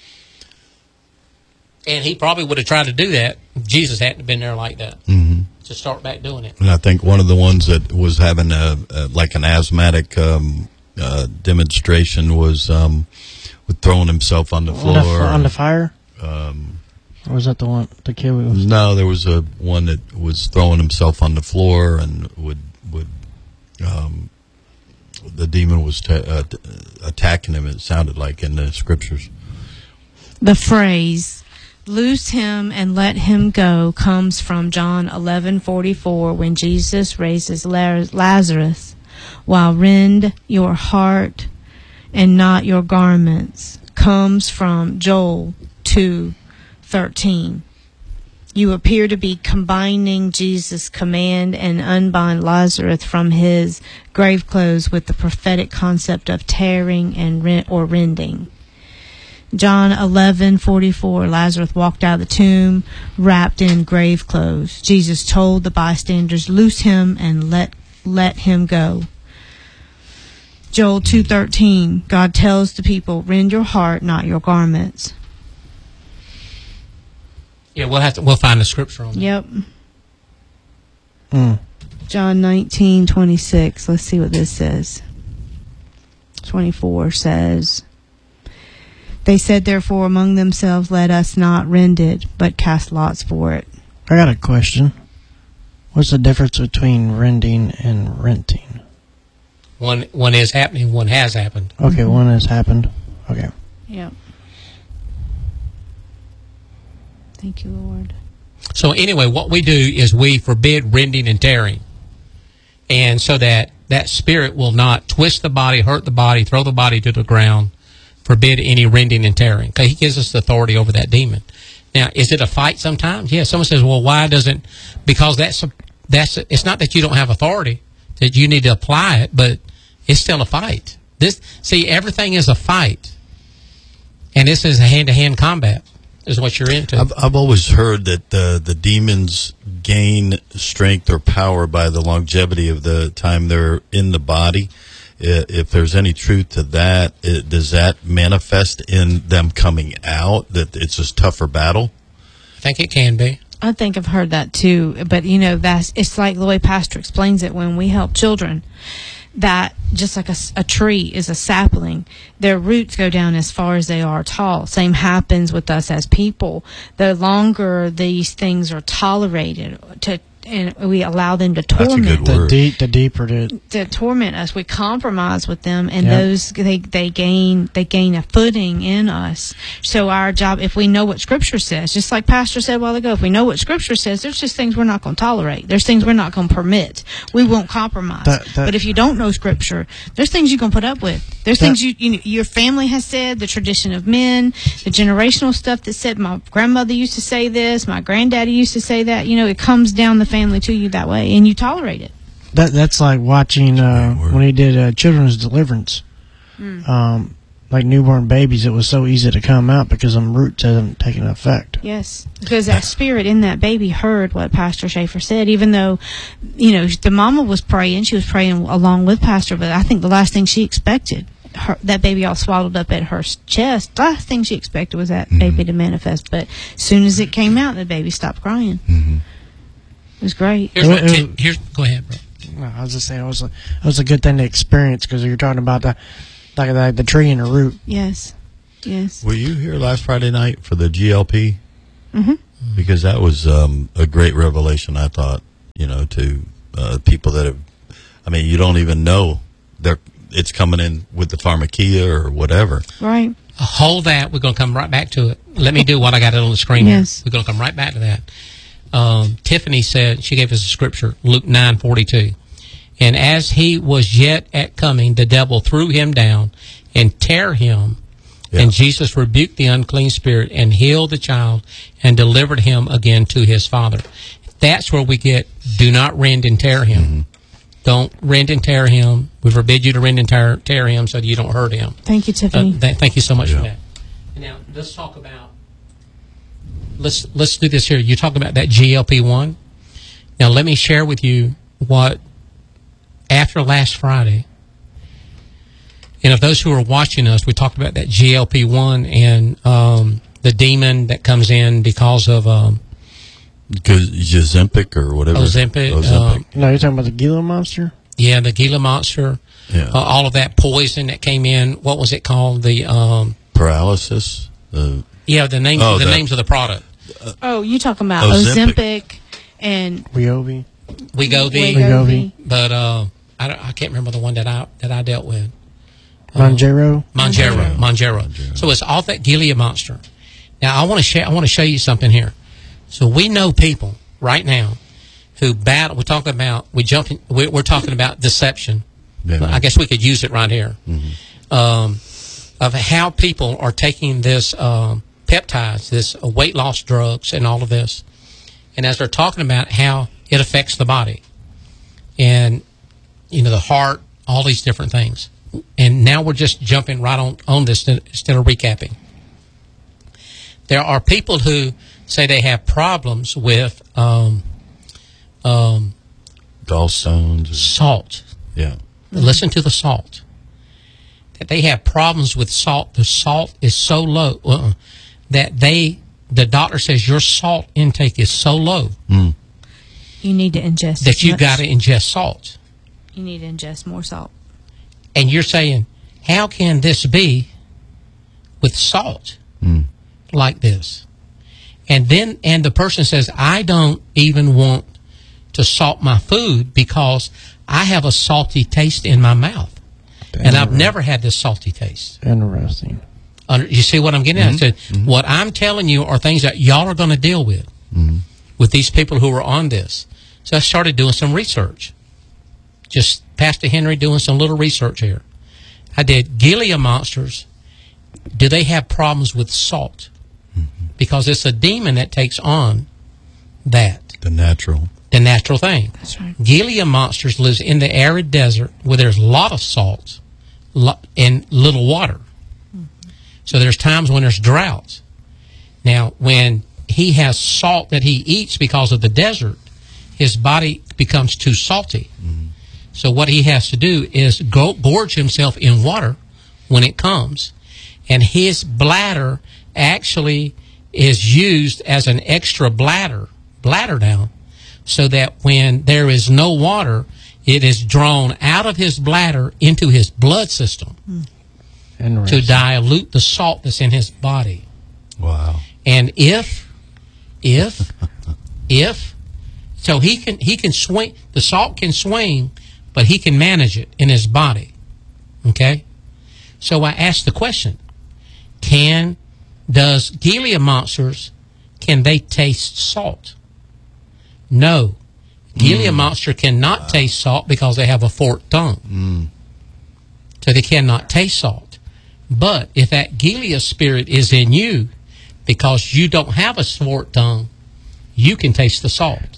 Speaker 1: And he probably would have tried to do that if Jesus hadn't been there like that
Speaker 4: Mm-hmm.
Speaker 1: to start back doing it.
Speaker 4: And I think one of the ones that was having a, a like an asthmatic um, uh, demonstration was um, with throwing himself on the
Speaker 3: on,
Speaker 4: floor.
Speaker 3: the, f- on the fire?
Speaker 4: Um,
Speaker 3: Or was that the one, the kid who was...
Speaker 4: no, there was a one that was throwing himself on the floor and would would um, the demon was ta- uh, t- attacking him. It sounded like in the scriptures.
Speaker 2: The phrase "loose him and let him go" comes from John eleven forty-four, when Jesus raises Lazarus, while "rend your heart and not your garments" comes from Joel two thirteen. You appear to be combining Jesus' command and unbind Lazarus from his grave clothes with the prophetic concept of tearing and rent or rending. John eleven forty-four, Lazarus walked out of the tomb wrapped in grave clothes. Jesus told the bystanders, "Loose him and let let him go." Joel two thirteen, God tells the people, "Rend your heart, not your garments."
Speaker 1: Yeah, we'll have to. We'll find the scripture on that.
Speaker 2: Yep.
Speaker 3: Mm.
Speaker 2: John nineteen twenty-six. Let's see what this says. twenty-four says, "They said therefore among themselves, let us not rend it, but cast lots for it."
Speaker 3: I got a question. What's the difference between rending and renting?
Speaker 1: One one is happening. One has happened.
Speaker 3: Okay,
Speaker 2: Mm-hmm.
Speaker 3: one has happened. Okay.
Speaker 2: Yep. Thank you, Lord.
Speaker 1: So anyway, what we do is we forbid rending and tearing, and so that that spirit will not twist the body, hurt the body, throw the body to the ground. Forbid any rending and tearing, because he gives us the authority over that demon. Now, is it a fight sometimes? Yeah. Someone says, "Well, why doesn't?" Because that's a, that's a, it's not that you don't have authority, that you need to apply it, but it's still a fight. This see, everything is a fight, and this is a hand-to-hand combat. Is what you're into.
Speaker 4: I've, I've always heard that the the demons gain strength or power by the longevity of the time they're in the body. I- If there's any truth to that, it, does that manifest in them coming out, that it's a tougher battle?
Speaker 1: I think it can be.
Speaker 2: I think I've heard that too, but you know, that's it's like the way Pastor explains it when we help children. That just like a, s- a tree is a sapling, their roots go down as far as they are tall. Same happens with us as people. The longer these things are tolerated, to and we allow them to
Speaker 4: That's a
Speaker 2: torment
Speaker 4: good
Speaker 3: The,
Speaker 4: word.
Speaker 3: deep, the deeper the...
Speaker 2: to torment us, we compromise with them, and
Speaker 3: Yep.
Speaker 2: those they they gain they gain a footing in us. So our job, if we know what Scripture says, just like Pastor said a while ago, if we know what Scripture says, there's just things we're not going to tolerate. There's things we're not going to permit. We won't compromise.
Speaker 3: That- that-
Speaker 2: but if you don't know Scripture, there's things you're going to put up with. There's
Speaker 3: That-
Speaker 2: things you, you your family has said, the tradition of men, the generational stuff that said my grandmother used to say this, my granddaddy used to say that. You know, it comes down the family to you that way, and you tolerate it.
Speaker 3: That that's like watching uh,
Speaker 4: Great word.
Speaker 3: when he did uh, Children's Deliverance.
Speaker 2: Mm.
Speaker 3: Um, like newborn babies, it was so easy to come out because them roots hadn't taken effect.
Speaker 2: Yes, because that spirit in that baby heard what Pastor Schaefer said, even though, you know, the mama was praying. She was praying along with Pastor, but I think the last thing she expected, her, that baby all swaddled up at her chest, last thing she expected was that mm-hmm. baby to manifest. But as soon as it came out, the baby stopped crying. Mm-hmm. It was great.
Speaker 1: Here's what, t- here's, go ahead, bro.
Speaker 3: No, I was just saying, it was a, it was a good thing to experience because you're talking about the, like the, the tree and the root.
Speaker 2: Yes, yes.
Speaker 4: Were you here last Friday night for the G L P?
Speaker 2: Mm-hmm.
Speaker 4: Because that was um, a great revelation, I thought, you know, to uh, people that have, I mean, you don't even know they're, it's coming in with the pharmakia or whatever.
Speaker 2: Right.
Speaker 1: Hold that. We're going to come right back to it. Let me do what I got on the screen
Speaker 2: yes.
Speaker 1: here. We're going to come right back to that. Um, Tiffany said, she gave us a scripture, Luke nine forty-two. And as he was yet at coming, the devil threw him down and tear him. Yeah. And Jesus rebuked the unclean spirit and healed the child and delivered him again to his father. That's where we get, do not rend and tear him. Mm-hmm. Don't rend and tear him. We forbid you to rend and tear, tear him so that you don't hurt him.
Speaker 2: Thank you, Tiffany.
Speaker 1: Uh, th- thank you so much
Speaker 4: yeah.
Speaker 1: for that. Now, let's talk about, let's, let's do this here. You talk about that G L P one. Now, let me share with you what, after last Friday, and of those who are watching us, we talked about that G L P one and um, the demon that comes in because of um,
Speaker 4: Ozempic or whatever.
Speaker 1: Ozempic.
Speaker 4: Ozempic.
Speaker 1: Um,
Speaker 3: no, you're talking about the Gila monster?
Speaker 1: Yeah, the Gila monster.
Speaker 4: Yeah.
Speaker 1: Uh, all of that poison that came in. What was it called? The um,
Speaker 4: paralysis. The
Speaker 1: yeah, the names.
Speaker 4: oh,
Speaker 1: the
Speaker 4: that,
Speaker 1: names of the product.
Speaker 2: Uh, oh, you talking about
Speaker 4: Ozempic,
Speaker 2: Ozempic and
Speaker 3: Wegovy.
Speaker 1: Wegovy.
Speaker 3: Wegovy.
Speaker 1: But uh, I, don't, I can't remember the one that I that I dealt with.
Speaker 3: Monjero.
Speaker 1: Monjero. Monjero. Monjero. So it's all that Gilead monster. Now I want to share. I want to show you something here. So we know people right now who battle. We're talking about. We jump. In, we're, we're talking about deception. Yeah, I guess we could use it right here. Mm-hmm. Um, of how people are taking this um, peptides, this uh, weight loss drugs, and all of this, and as they're talking about how it affects the body, and you know the heart, all these different things. And now we're just jumping right on, on this instead of recapping. There are people who say they have problems with um, um,
Speaker 4: gallstones,
Speaker 1: salt.
Speaker 4: Yeah.
Speaker 1: Listen to the salt. That they have problems with salt. The salt is so low uh, that they, the doctor says your salt intake is so low.
Speaker 4: Mm.
Speaker 2: You need to ingest
Speaker 1: that you got to ingest salt.
Speaker 2: You need to ingest more salt.
Speaker 1: And you're saying, how can this be with salt mm. like this? And then, and the person says, I don't even want to salt my food because I have a salty taste in my mouth. Damn. And I've never had this salty taste.
Speaker 3: Interesting.
Speaker 1: Under, you see what I'm getting mm-hmm. at? I said, mm-hmm. what I'm telling you are things that y'all are going to deal with, mm-hmm. with these people who are on this. So I started doing some research. Just Pastor Henry doing some little research here. I did Gilead monsters. Do they have problems with salt? Mm-hmm. Because it's a demon that takes on that.
Speaker 4: The natural.
Speaker 1: The natural thing.
Speaker 2: That's right.
Speaker 1: Gilead monsters lives in the arid desert where there's a lot of salt and little water. Mm-hmm. So there's times when there's droughts. Now, when he has salt that he eats because of the desert, his body becomes too salty. Mm-hmm. So what he has to do is go, gorge himself in water when it comes, and his bladder actually is used as an extra bladder, bladder down, so that when there is no water, it is drawn out of his bladder into his blood system mm. to dilute the salt that's in his body.
Speaker 4: Wow.
Speaker 1: And if, if, if, so he can, he can swing, the salt can swing, but he can manage it in his body. Okay? So I asked the question, can, does Gilead monsters, can they taste salt? No. Gilead mm. monster cannot wow. taste salt because they have a forked tongue. Mm. So they cannot taste salt. But if that Gilead spirit is in you, because you don't have a forked tongue, you can taste the salt.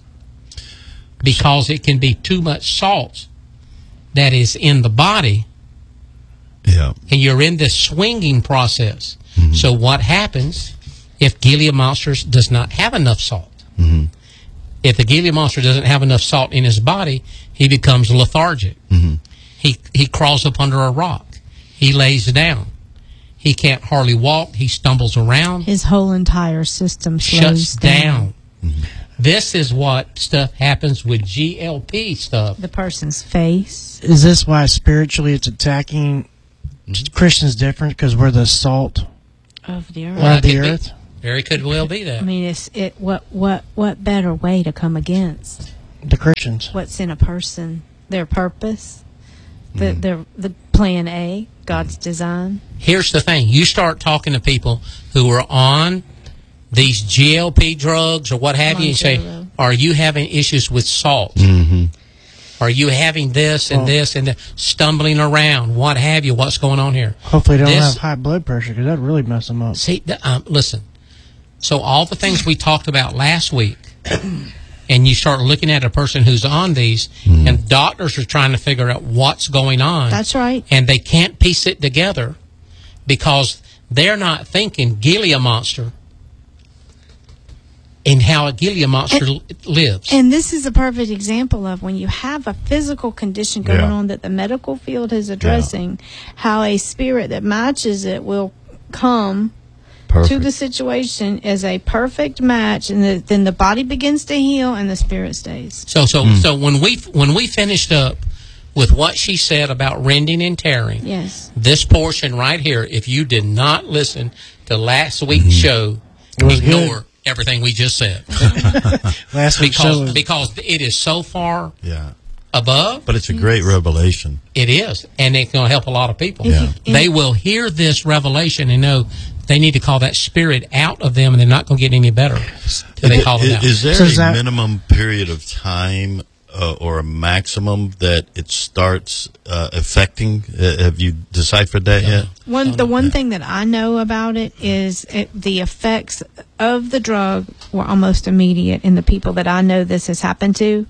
Speaker 1: Because it can be too much salt that is in the body
Speaker 4: Yeah.
Speaker 1: And you're in this swinging process.
Speaker 4: Mm-hmm.
Speaker 1: So what happens if Gila Monsters does not have enough salt?
Speaker 4: Mm-hmm.
Speaker 1: If the Gila Monster doesn't have enough salt in his body, he becomes lethargic.
Speaker 4: Mm-hmm.
Speaker 1: He he crawls up under a rock. He lays down. He can't hardly walk. He stumbles around.
Speaker 2: His whole entire system slows
Speaker 1: Shuts down.
Speaker 2: down.
Speaker 4: Mm-hmm.
Speaker 1: This is what stuff happens with G L P stuff.
Speaker 2: The person's face.
Speaker 3: Is this why spiritually it's attacking Christians different because we're the salt
Speaker 2: Of the earth.
Speaker 3: of the
Speaker 1: Could be.
Speaker 3: earth?
Speaker 1: Very could well be that.
Speaker 2: I mean, it's it. What what what better way to come against
Speaker 3: The Christians.
Speaker 2: what's in a person, their purpose, the the the plan A, God's design.
Speaker 1: Here's the thing. You start talking to people who are on these G L P drugs or what have you, and say,
Speaker 2: Montero.
Speaker 1: are you having issues with salt?
Speaker 4: Mm-hmm.
Speaker 1: Are you having this and
Speaker 3: Well-
Speaker 1: this and that, stumbling around? What have you? What's going on here?
Speaker 3: Hopefully they don't
Speaker 1: This-
Speaker 3: have high blood pressure because that really mess them up.
Speaker 1: See, th- um, listen. So all the things we talked about last week, and you start looking at a person who's on these, and doctors are trying to figure out what's going on.
Speaker 2: That's right.
Speaker 1: And they can't piece it together because they're not thinking Gila Monster and how a Gila Monster
Speaker 2: And-
Speaker 1: l- lives.
Speaker 2: And this is a perfect example of when you have a physical condition going
Speaker 4: Yeah.
Speaker 2: on that the medical field is addressing, how a spirit that matches it will come
Speaker 4: Perfect.
Speaker 2: to the situation as a perfect match, and the, then the body begins to heal and the spirit stays.
Speaker 1: So, so, so when we when we finished up with what she said about rending and tearing,
Speaker 2: Yes.
Speaker 1: this portion right here, if you did not listen to last week's show,
Speaker 3: It was
Speaker 1: ignore everything we just said
Speaker 3: Last week's show
Speaker 1: because
Speaker 3: was,
Speaker 1: because it is so far
Speaker 4: Yeah.
Speaker 1: above.
Speaker 4: But it's a great revelation.
Speaker 1: It is, and it's going to help a lot of people.
Speaker 2: If
Speaker 4: Yeah.
Speaker 2: you-
Speaker 1: They will hear this revelation and know they need to call that spirit out of them, and they're not going to get any better till they call it
Speaker 4: Is,
Speaker 1: out.
Speaker 4: is there
Speaker 3: So
Speaker 4: a
Speaker 3: is that-
Speaker 4: minimum period of time uh, or a maximum that it starts uh, affecting? Uh, have you deciphered that yet?
Speaker 2: One, the one thing that I know about it is it, the effects of the drug were almost immediate in the people that I know this has happened to.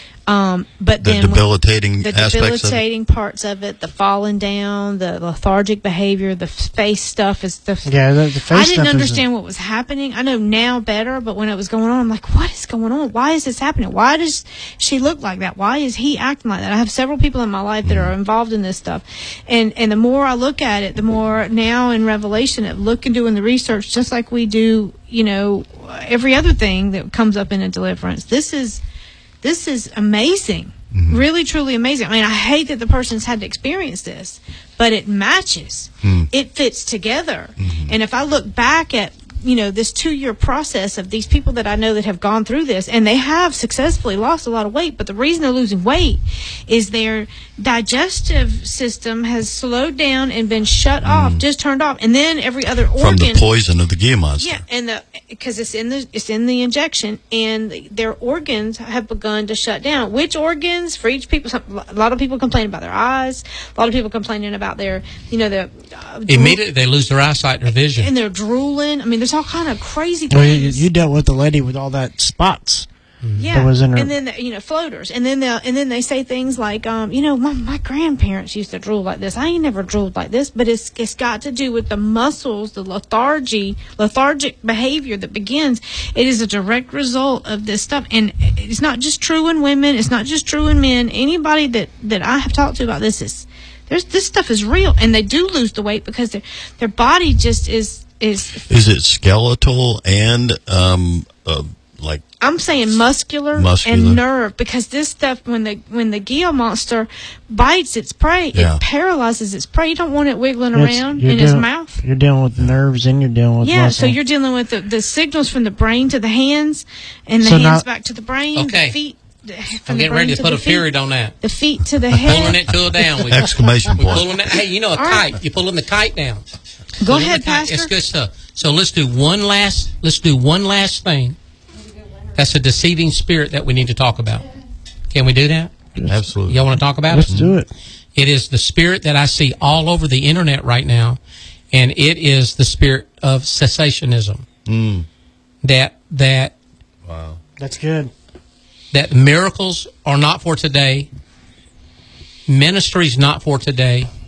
Speaker 2: Um, but
Speaker 4: The
Speaker 2: then when-
Speaker 4: debilitating
Speaker 2: the
Speaker 4: aspects of it?
Speaker 2: debilitating parts of it, the falling down, the lethargic behavior, the face stuff is the.
Speaker 3: yeah, the, the face
Speaker 2: I
Speaker 3: stuff
Speaker 2: didn't
Speaker 3: is-
Speaker 2: understand what was happening. I know now better, but when it was going on, I'm like, what is going on? Why is this happening? Why does she look like that? Why is he acting like that? I have several people in my life that are involved in this stuff. And and the more I look at it, the more now in Revelation, at looking, doing the research, just like we do, you know, every other thing that comes up in a deliverance. This is this is amazing. Really, truly amazing. I mean, I hate that the person's had to experience this, but it matches. It fits together. And if I look back at, you know, this two-year process of these people that I know that have gone through this, and they have successfully lost a lot of weight, but the reason they're losing weight is their digestive system has slowed down and been shut off, just turned off, and then every other
Speaker 4: From
Speaker 2: organ.
Speaker 4: the poison of the Gila monster.
Speaker 2: Yeah, and the because it's in the it's in the injection, and the, their organs have begun to shut down. Which organs for each people? Some, a lot of people complain about their eyes. A lot of people complaining about their, you know, their uh, drool-
Speaker 1: Immediately they lose their eyesight, their vision.
Speaker 2: and they're drooling. I mean, there's all kind of crazy
Speaker 3: Well, you,
Speaker 2: things.
Speaker 3: you dealt with the lady with all that spots.
Speaker 2: yeah,
Speaker 3: that was in her-
Speaker 2: and then you know floaters, and then they and then they say things like, um, you know, my, my grandparents used to drool like this. I ain't never drooled like this, but it's it's got to do with the muscles, the lethargy, lethargic behavior that begins. It is a direct result of this stuff, and it's not just true in women. It's not just true in men. Anybody that that I have talked to about this is there's this stuff is real, and they do lose the weight because their their body just is is.
Speaker 4: Is it skeletal and um, uh, like
Speaker 2: I'm saying muscular,
Speaker 4: Muscular.
Speaker 2: and nerve, because this stuff, when the when the Gila monster bites its prey,
Speaker 4: Yeah.
Speaker 2: it paralyzes its prey. You don't want it wiggling
Speaker 3: It's-
Speaker 2: around
Speaker 3: you're
Speaker 2: in its
Speaker 3: dealing-
Speaker 2: mouth.
Speaker 3: You're dealing with nerves and you're dealing with
Speaker 2: Yeah,
Speaker 3: muscle.
Speaker 2: so you're dealing with the, the signals from the brain to the hands, and the
Speaker 3: So
Speaker 2: hands
Speaker 3: now-
Speaker 2: back to the brain,
Speaker 1: Okay.
Speaker 2: the feet. the- From
Speaker 1: I'm
Speaker 2: the
Speaker 1: getting
Speaker 2: brain
Speaker 1: ready to put
Speaker 2: the
Speaker 1: a
Speaker 2: feet,
Speaker 1: period on that.
Speaker 2: The feet to the
Speaker 1: Pulling
Speaker 2: head.
Speaker 1: it to a down. We,
Speaker 4: exclamation
Speaker 1: we
Speaker 4: point?
Speaker 1: pulling it. Hey, you know a
Speaker 2: All right.
Speaker 1: kite. You're pulling the kite down.
Speaker 2: Go
Speaker 1: Pulling
Speaker 2: ahead,
Speaker 1: the kite. It's
Speaker 2: Pastor.
Speaker 1: good stuff. So let's do one last. Let's do one last thing. That's a deceiving spirit that we need to talk about. Can we do that?
Speaker 4: Absolutely.
Speaker 1: Y'all want to talk about
Speaker 3: Let's
Speaker 1: it?
Speaker 3: do it.
Speaker 1: It is the spirit that I see all over the internet right now, and it is the spirit of cessationism.
Speaker 4: Mm.
Speaker 1: That that
Speaker 4: Wow.
Speaker 3: That's good.
Speaker 1: that miracles are not for today, ministry's not for today,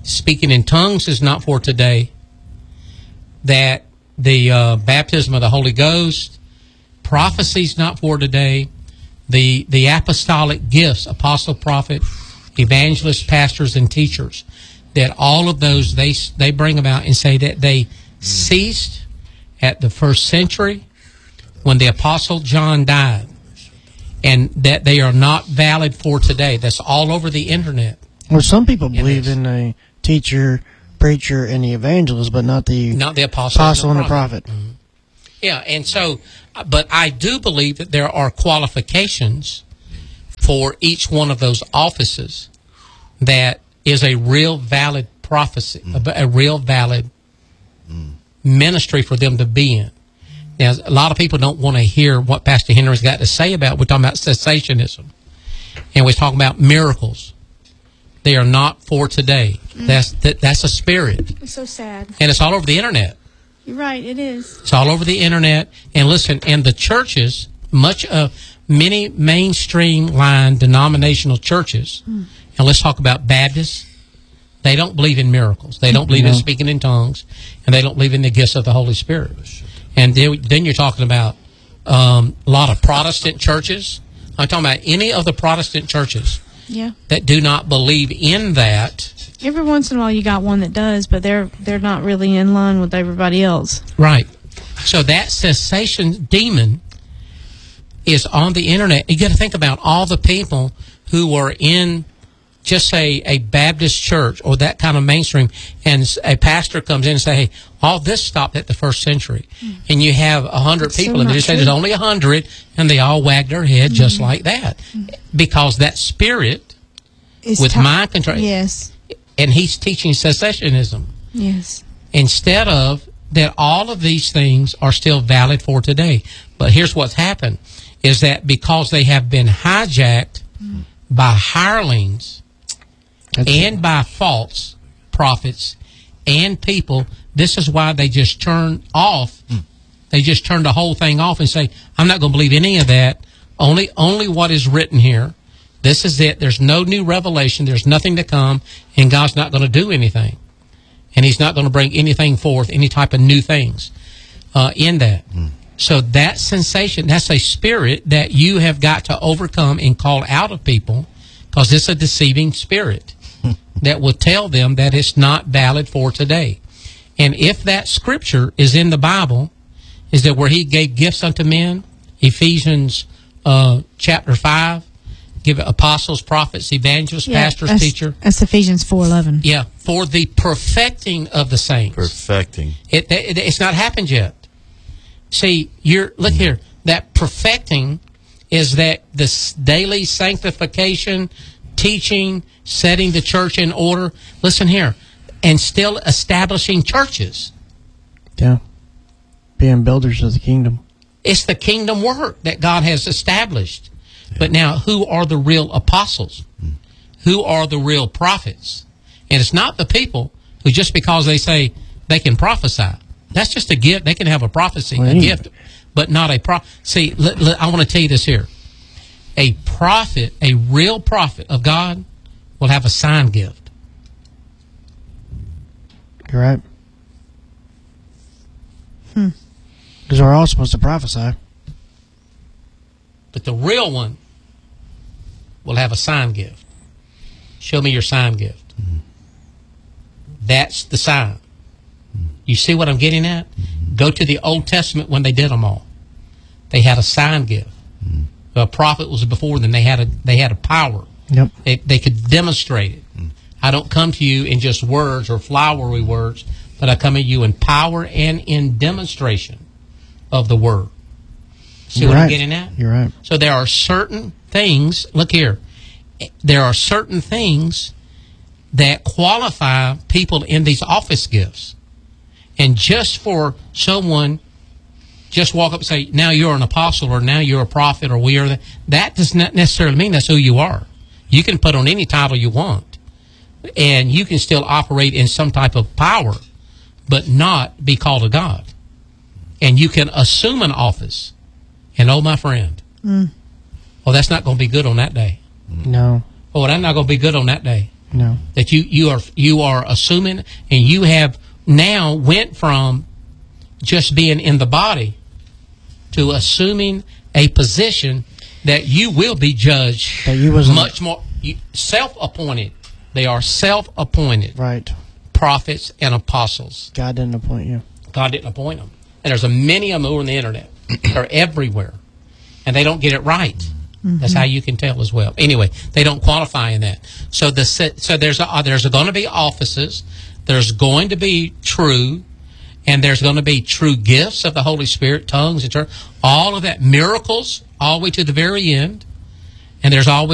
Speaker 1: speaking in tongues is not for today, that the uh, baptism of the Holy Ghost, prophecy is not for today, the the apostolic gifts, apostle, prophet, evangelists, pastors, and teachers, that all of those they they bring about and say that they ceased at the first century when the apostle John died, and that they are not valid for today. That's all over the internet.
Speaker 3: Well, some people
Speaker 1: It
Speaker 3: believe
Speaker 1: is.
Speaker 3: in the teacher, preacher, and the evangelist, but not the
Speaker 1: Not the apostle,
Speaker 3: apostle and the
Speaker 1: prophet.
Speaker 3: prophet.
Speaker 1: Yeah, and so, but I do believe that there are qualifications for each one of those offices that is a real valid prophecy,
Speaker 4: Mm.
Speaker 1: a, a real valid
Speaker 4: Mm.
Speaker 1: ministry for them to be in. Now, a lot of people don't want to hear what Pastor Henry's got to say about. We're talking about cessationism, and we're talking about miracles. They are not for today. That's that, that's a spirit,
Speaker 2: It's so sad.
Speaker 1: and it's all over the internet.
Speaker 2: You're right. It is.
Speaker 1: It's all over the internet. And listen, and the churches, much of many mainstream line denominational churches,
Speaker 2: Mm.
Speaker 1: and let's talk about Baptists, they don't believe in miracles. They don't believe in
Speaker 3: No.
Speaker 1: speaking in tongues, and they don't believe in the gifts of the Holy Spirit. And then, then you're talking about um, a lot of Protestant churches. I'm talking about any of the Protestant churches
Speaker 2: Yeah.
Speaker 1: that do not believe in that.
Speaker 2: Every once in a while, you got one that does, but they're they're not really in line with everybody else.
Speaker 1: Right. So that cessation demon is on the internet. You got to think about all the people who are in, just say, a Baptist church or that kind of mainstream, and a pastor comes in and say, hey, all this stopped at the first century. Mm. And you have a hundred
Speaker 2: That's
Speaker 1: people,
Speaker 2: so
Speaker 1: and they
Speaker 2: not
Speaker 1: just say
Speaker 2: true.
Speaker 1: there's only a hundred, and they all wag their head mm-hmm. just like that. Mm-hmm. Because that spirit,
Speaker 2: It's
Speaker 1: with
Speaker 2: ti-
Speaker 1: mind control,
Speaker 2: Yes.
Speaker 1: and he's teaching cessationism.
Speaker 2: Yes.
Speaker 1: Instead of that, all of these things are still valid for today. But here's what's happened, is that because they have been hijacked mm. by hirelings
Speaker 3: That's
Speaker 1: and by false prophets and people, this is why they just turn off. Mm. They just turn the whole thing off and say, I'm not going to believe any of that. Only, only what is written here. This is it. There's no new revelation. There's nothing to come, and God's not going to do anything. And he's not going to bring anything forth, any type of new things uh, in that. Mm. So that sensation, that's a spirit that you have got to overcome and call out of people, because it's a deceiving spirit that will tell them that it's not valid for today. And if that scripture is in the Bible, is that where he gave gifts unto men, Ephesians uh, chapter five, give apostles, prophets, evangelists,
Speaker 2: Yeah,
Speaker 1: pastors,
Speaker 2: that's,
Speaker 1: teacher.
Speaker 2: That's Ephesians four eleven.
Speaker 1: Yeah, for the perfecting of the saints.
Speaker 4: Perfecting.
Speaker 1: It, it, it's not happened yet. See, you're look here. That perfecting is that this daily sanctification, teaching, setting the church in order. Listen here, and still establishing churches.
Speaker 3: Yeah. Being builders of the kingdom.
Speaker 1: It's the kingdom work that God has established. But now, who are the real apostles? Who are the real prophets? And it's not the people who, just because they say they can prophesy, that's just a gift. They can have a prophecy,
Speaker 3: Well,
Speaker 1: a
Speaker 3: yeah.
Speaker 1: gift, but not a prophet. See, let, let, I want to tell you this here. A prophet, a real prophet of God, will have a sign gift.
Speaker 3: You're right.
Speaker 2: Hmm.
Speaker 3: Because we're all supposed to prophesy.
Speaker 1: But the real one will have a sign gift. Show me your sign gift. Mm-hmm. That's the sign. Mm-hmm. You see what I'm getting at? Mm-hmm. Go to the Old Testament when they did them all. They had a sign gift. Mm-hmm. A prophet was before them. They had a they had a power.
Speaker 3: Yep.
Speaker 1: They, they could demonstrate it. Mm-hmm. I don't come to you in just words or flowery words, but I come to you in power and in demonstration of the word. See
Speaker 3: You're
Speaker 1: what
Speaker 3: right.
Speaker 1: I'm getting at?
Speaker 3: You're right.
Speaker 1: So there are certain things, look here, there are certain things that qualify people in these office gifts. And just for someone just walk up and say, now you're an apostle, or now you're a prophet, or we are that, that does not necessarily mean that's who you are. You can put on any title you want, and you can still operate in some type of power, but not be called a God. And you can assume an office. And oh, my friend,
Speaker 2: Mm.
Speaker 1: well, that's not going to be good on that day.
Speaker 3: No.
Speaker 1: Oh, that's not going to be good on that day.
Speaker 3: No.
Speaker 1: That you, you are you are assuming, and you have now went from just being in the body to assuming a position that you will be judged
Speaker 3: That you wasn't-
Speaker 1: much more you, self-appointed. They are self-appointed
Speaker 3: Right.
Speaker 1: prophets and apostles.
Speaker 3: God didn't appoint you.
Speaker 1: God didn't appoint them. And there's a many of them over on the internet. They're everywhere. And they don't get it right. Mm-hmm. That's how you can tell as well. Anyway, they don't qualify in that. So the so there's a, there's going to be offices. There's going to be true, and there's going to be true gifts of the Holy Spirit, tongues, and all of that, miracles, all the way to the very end. And there's always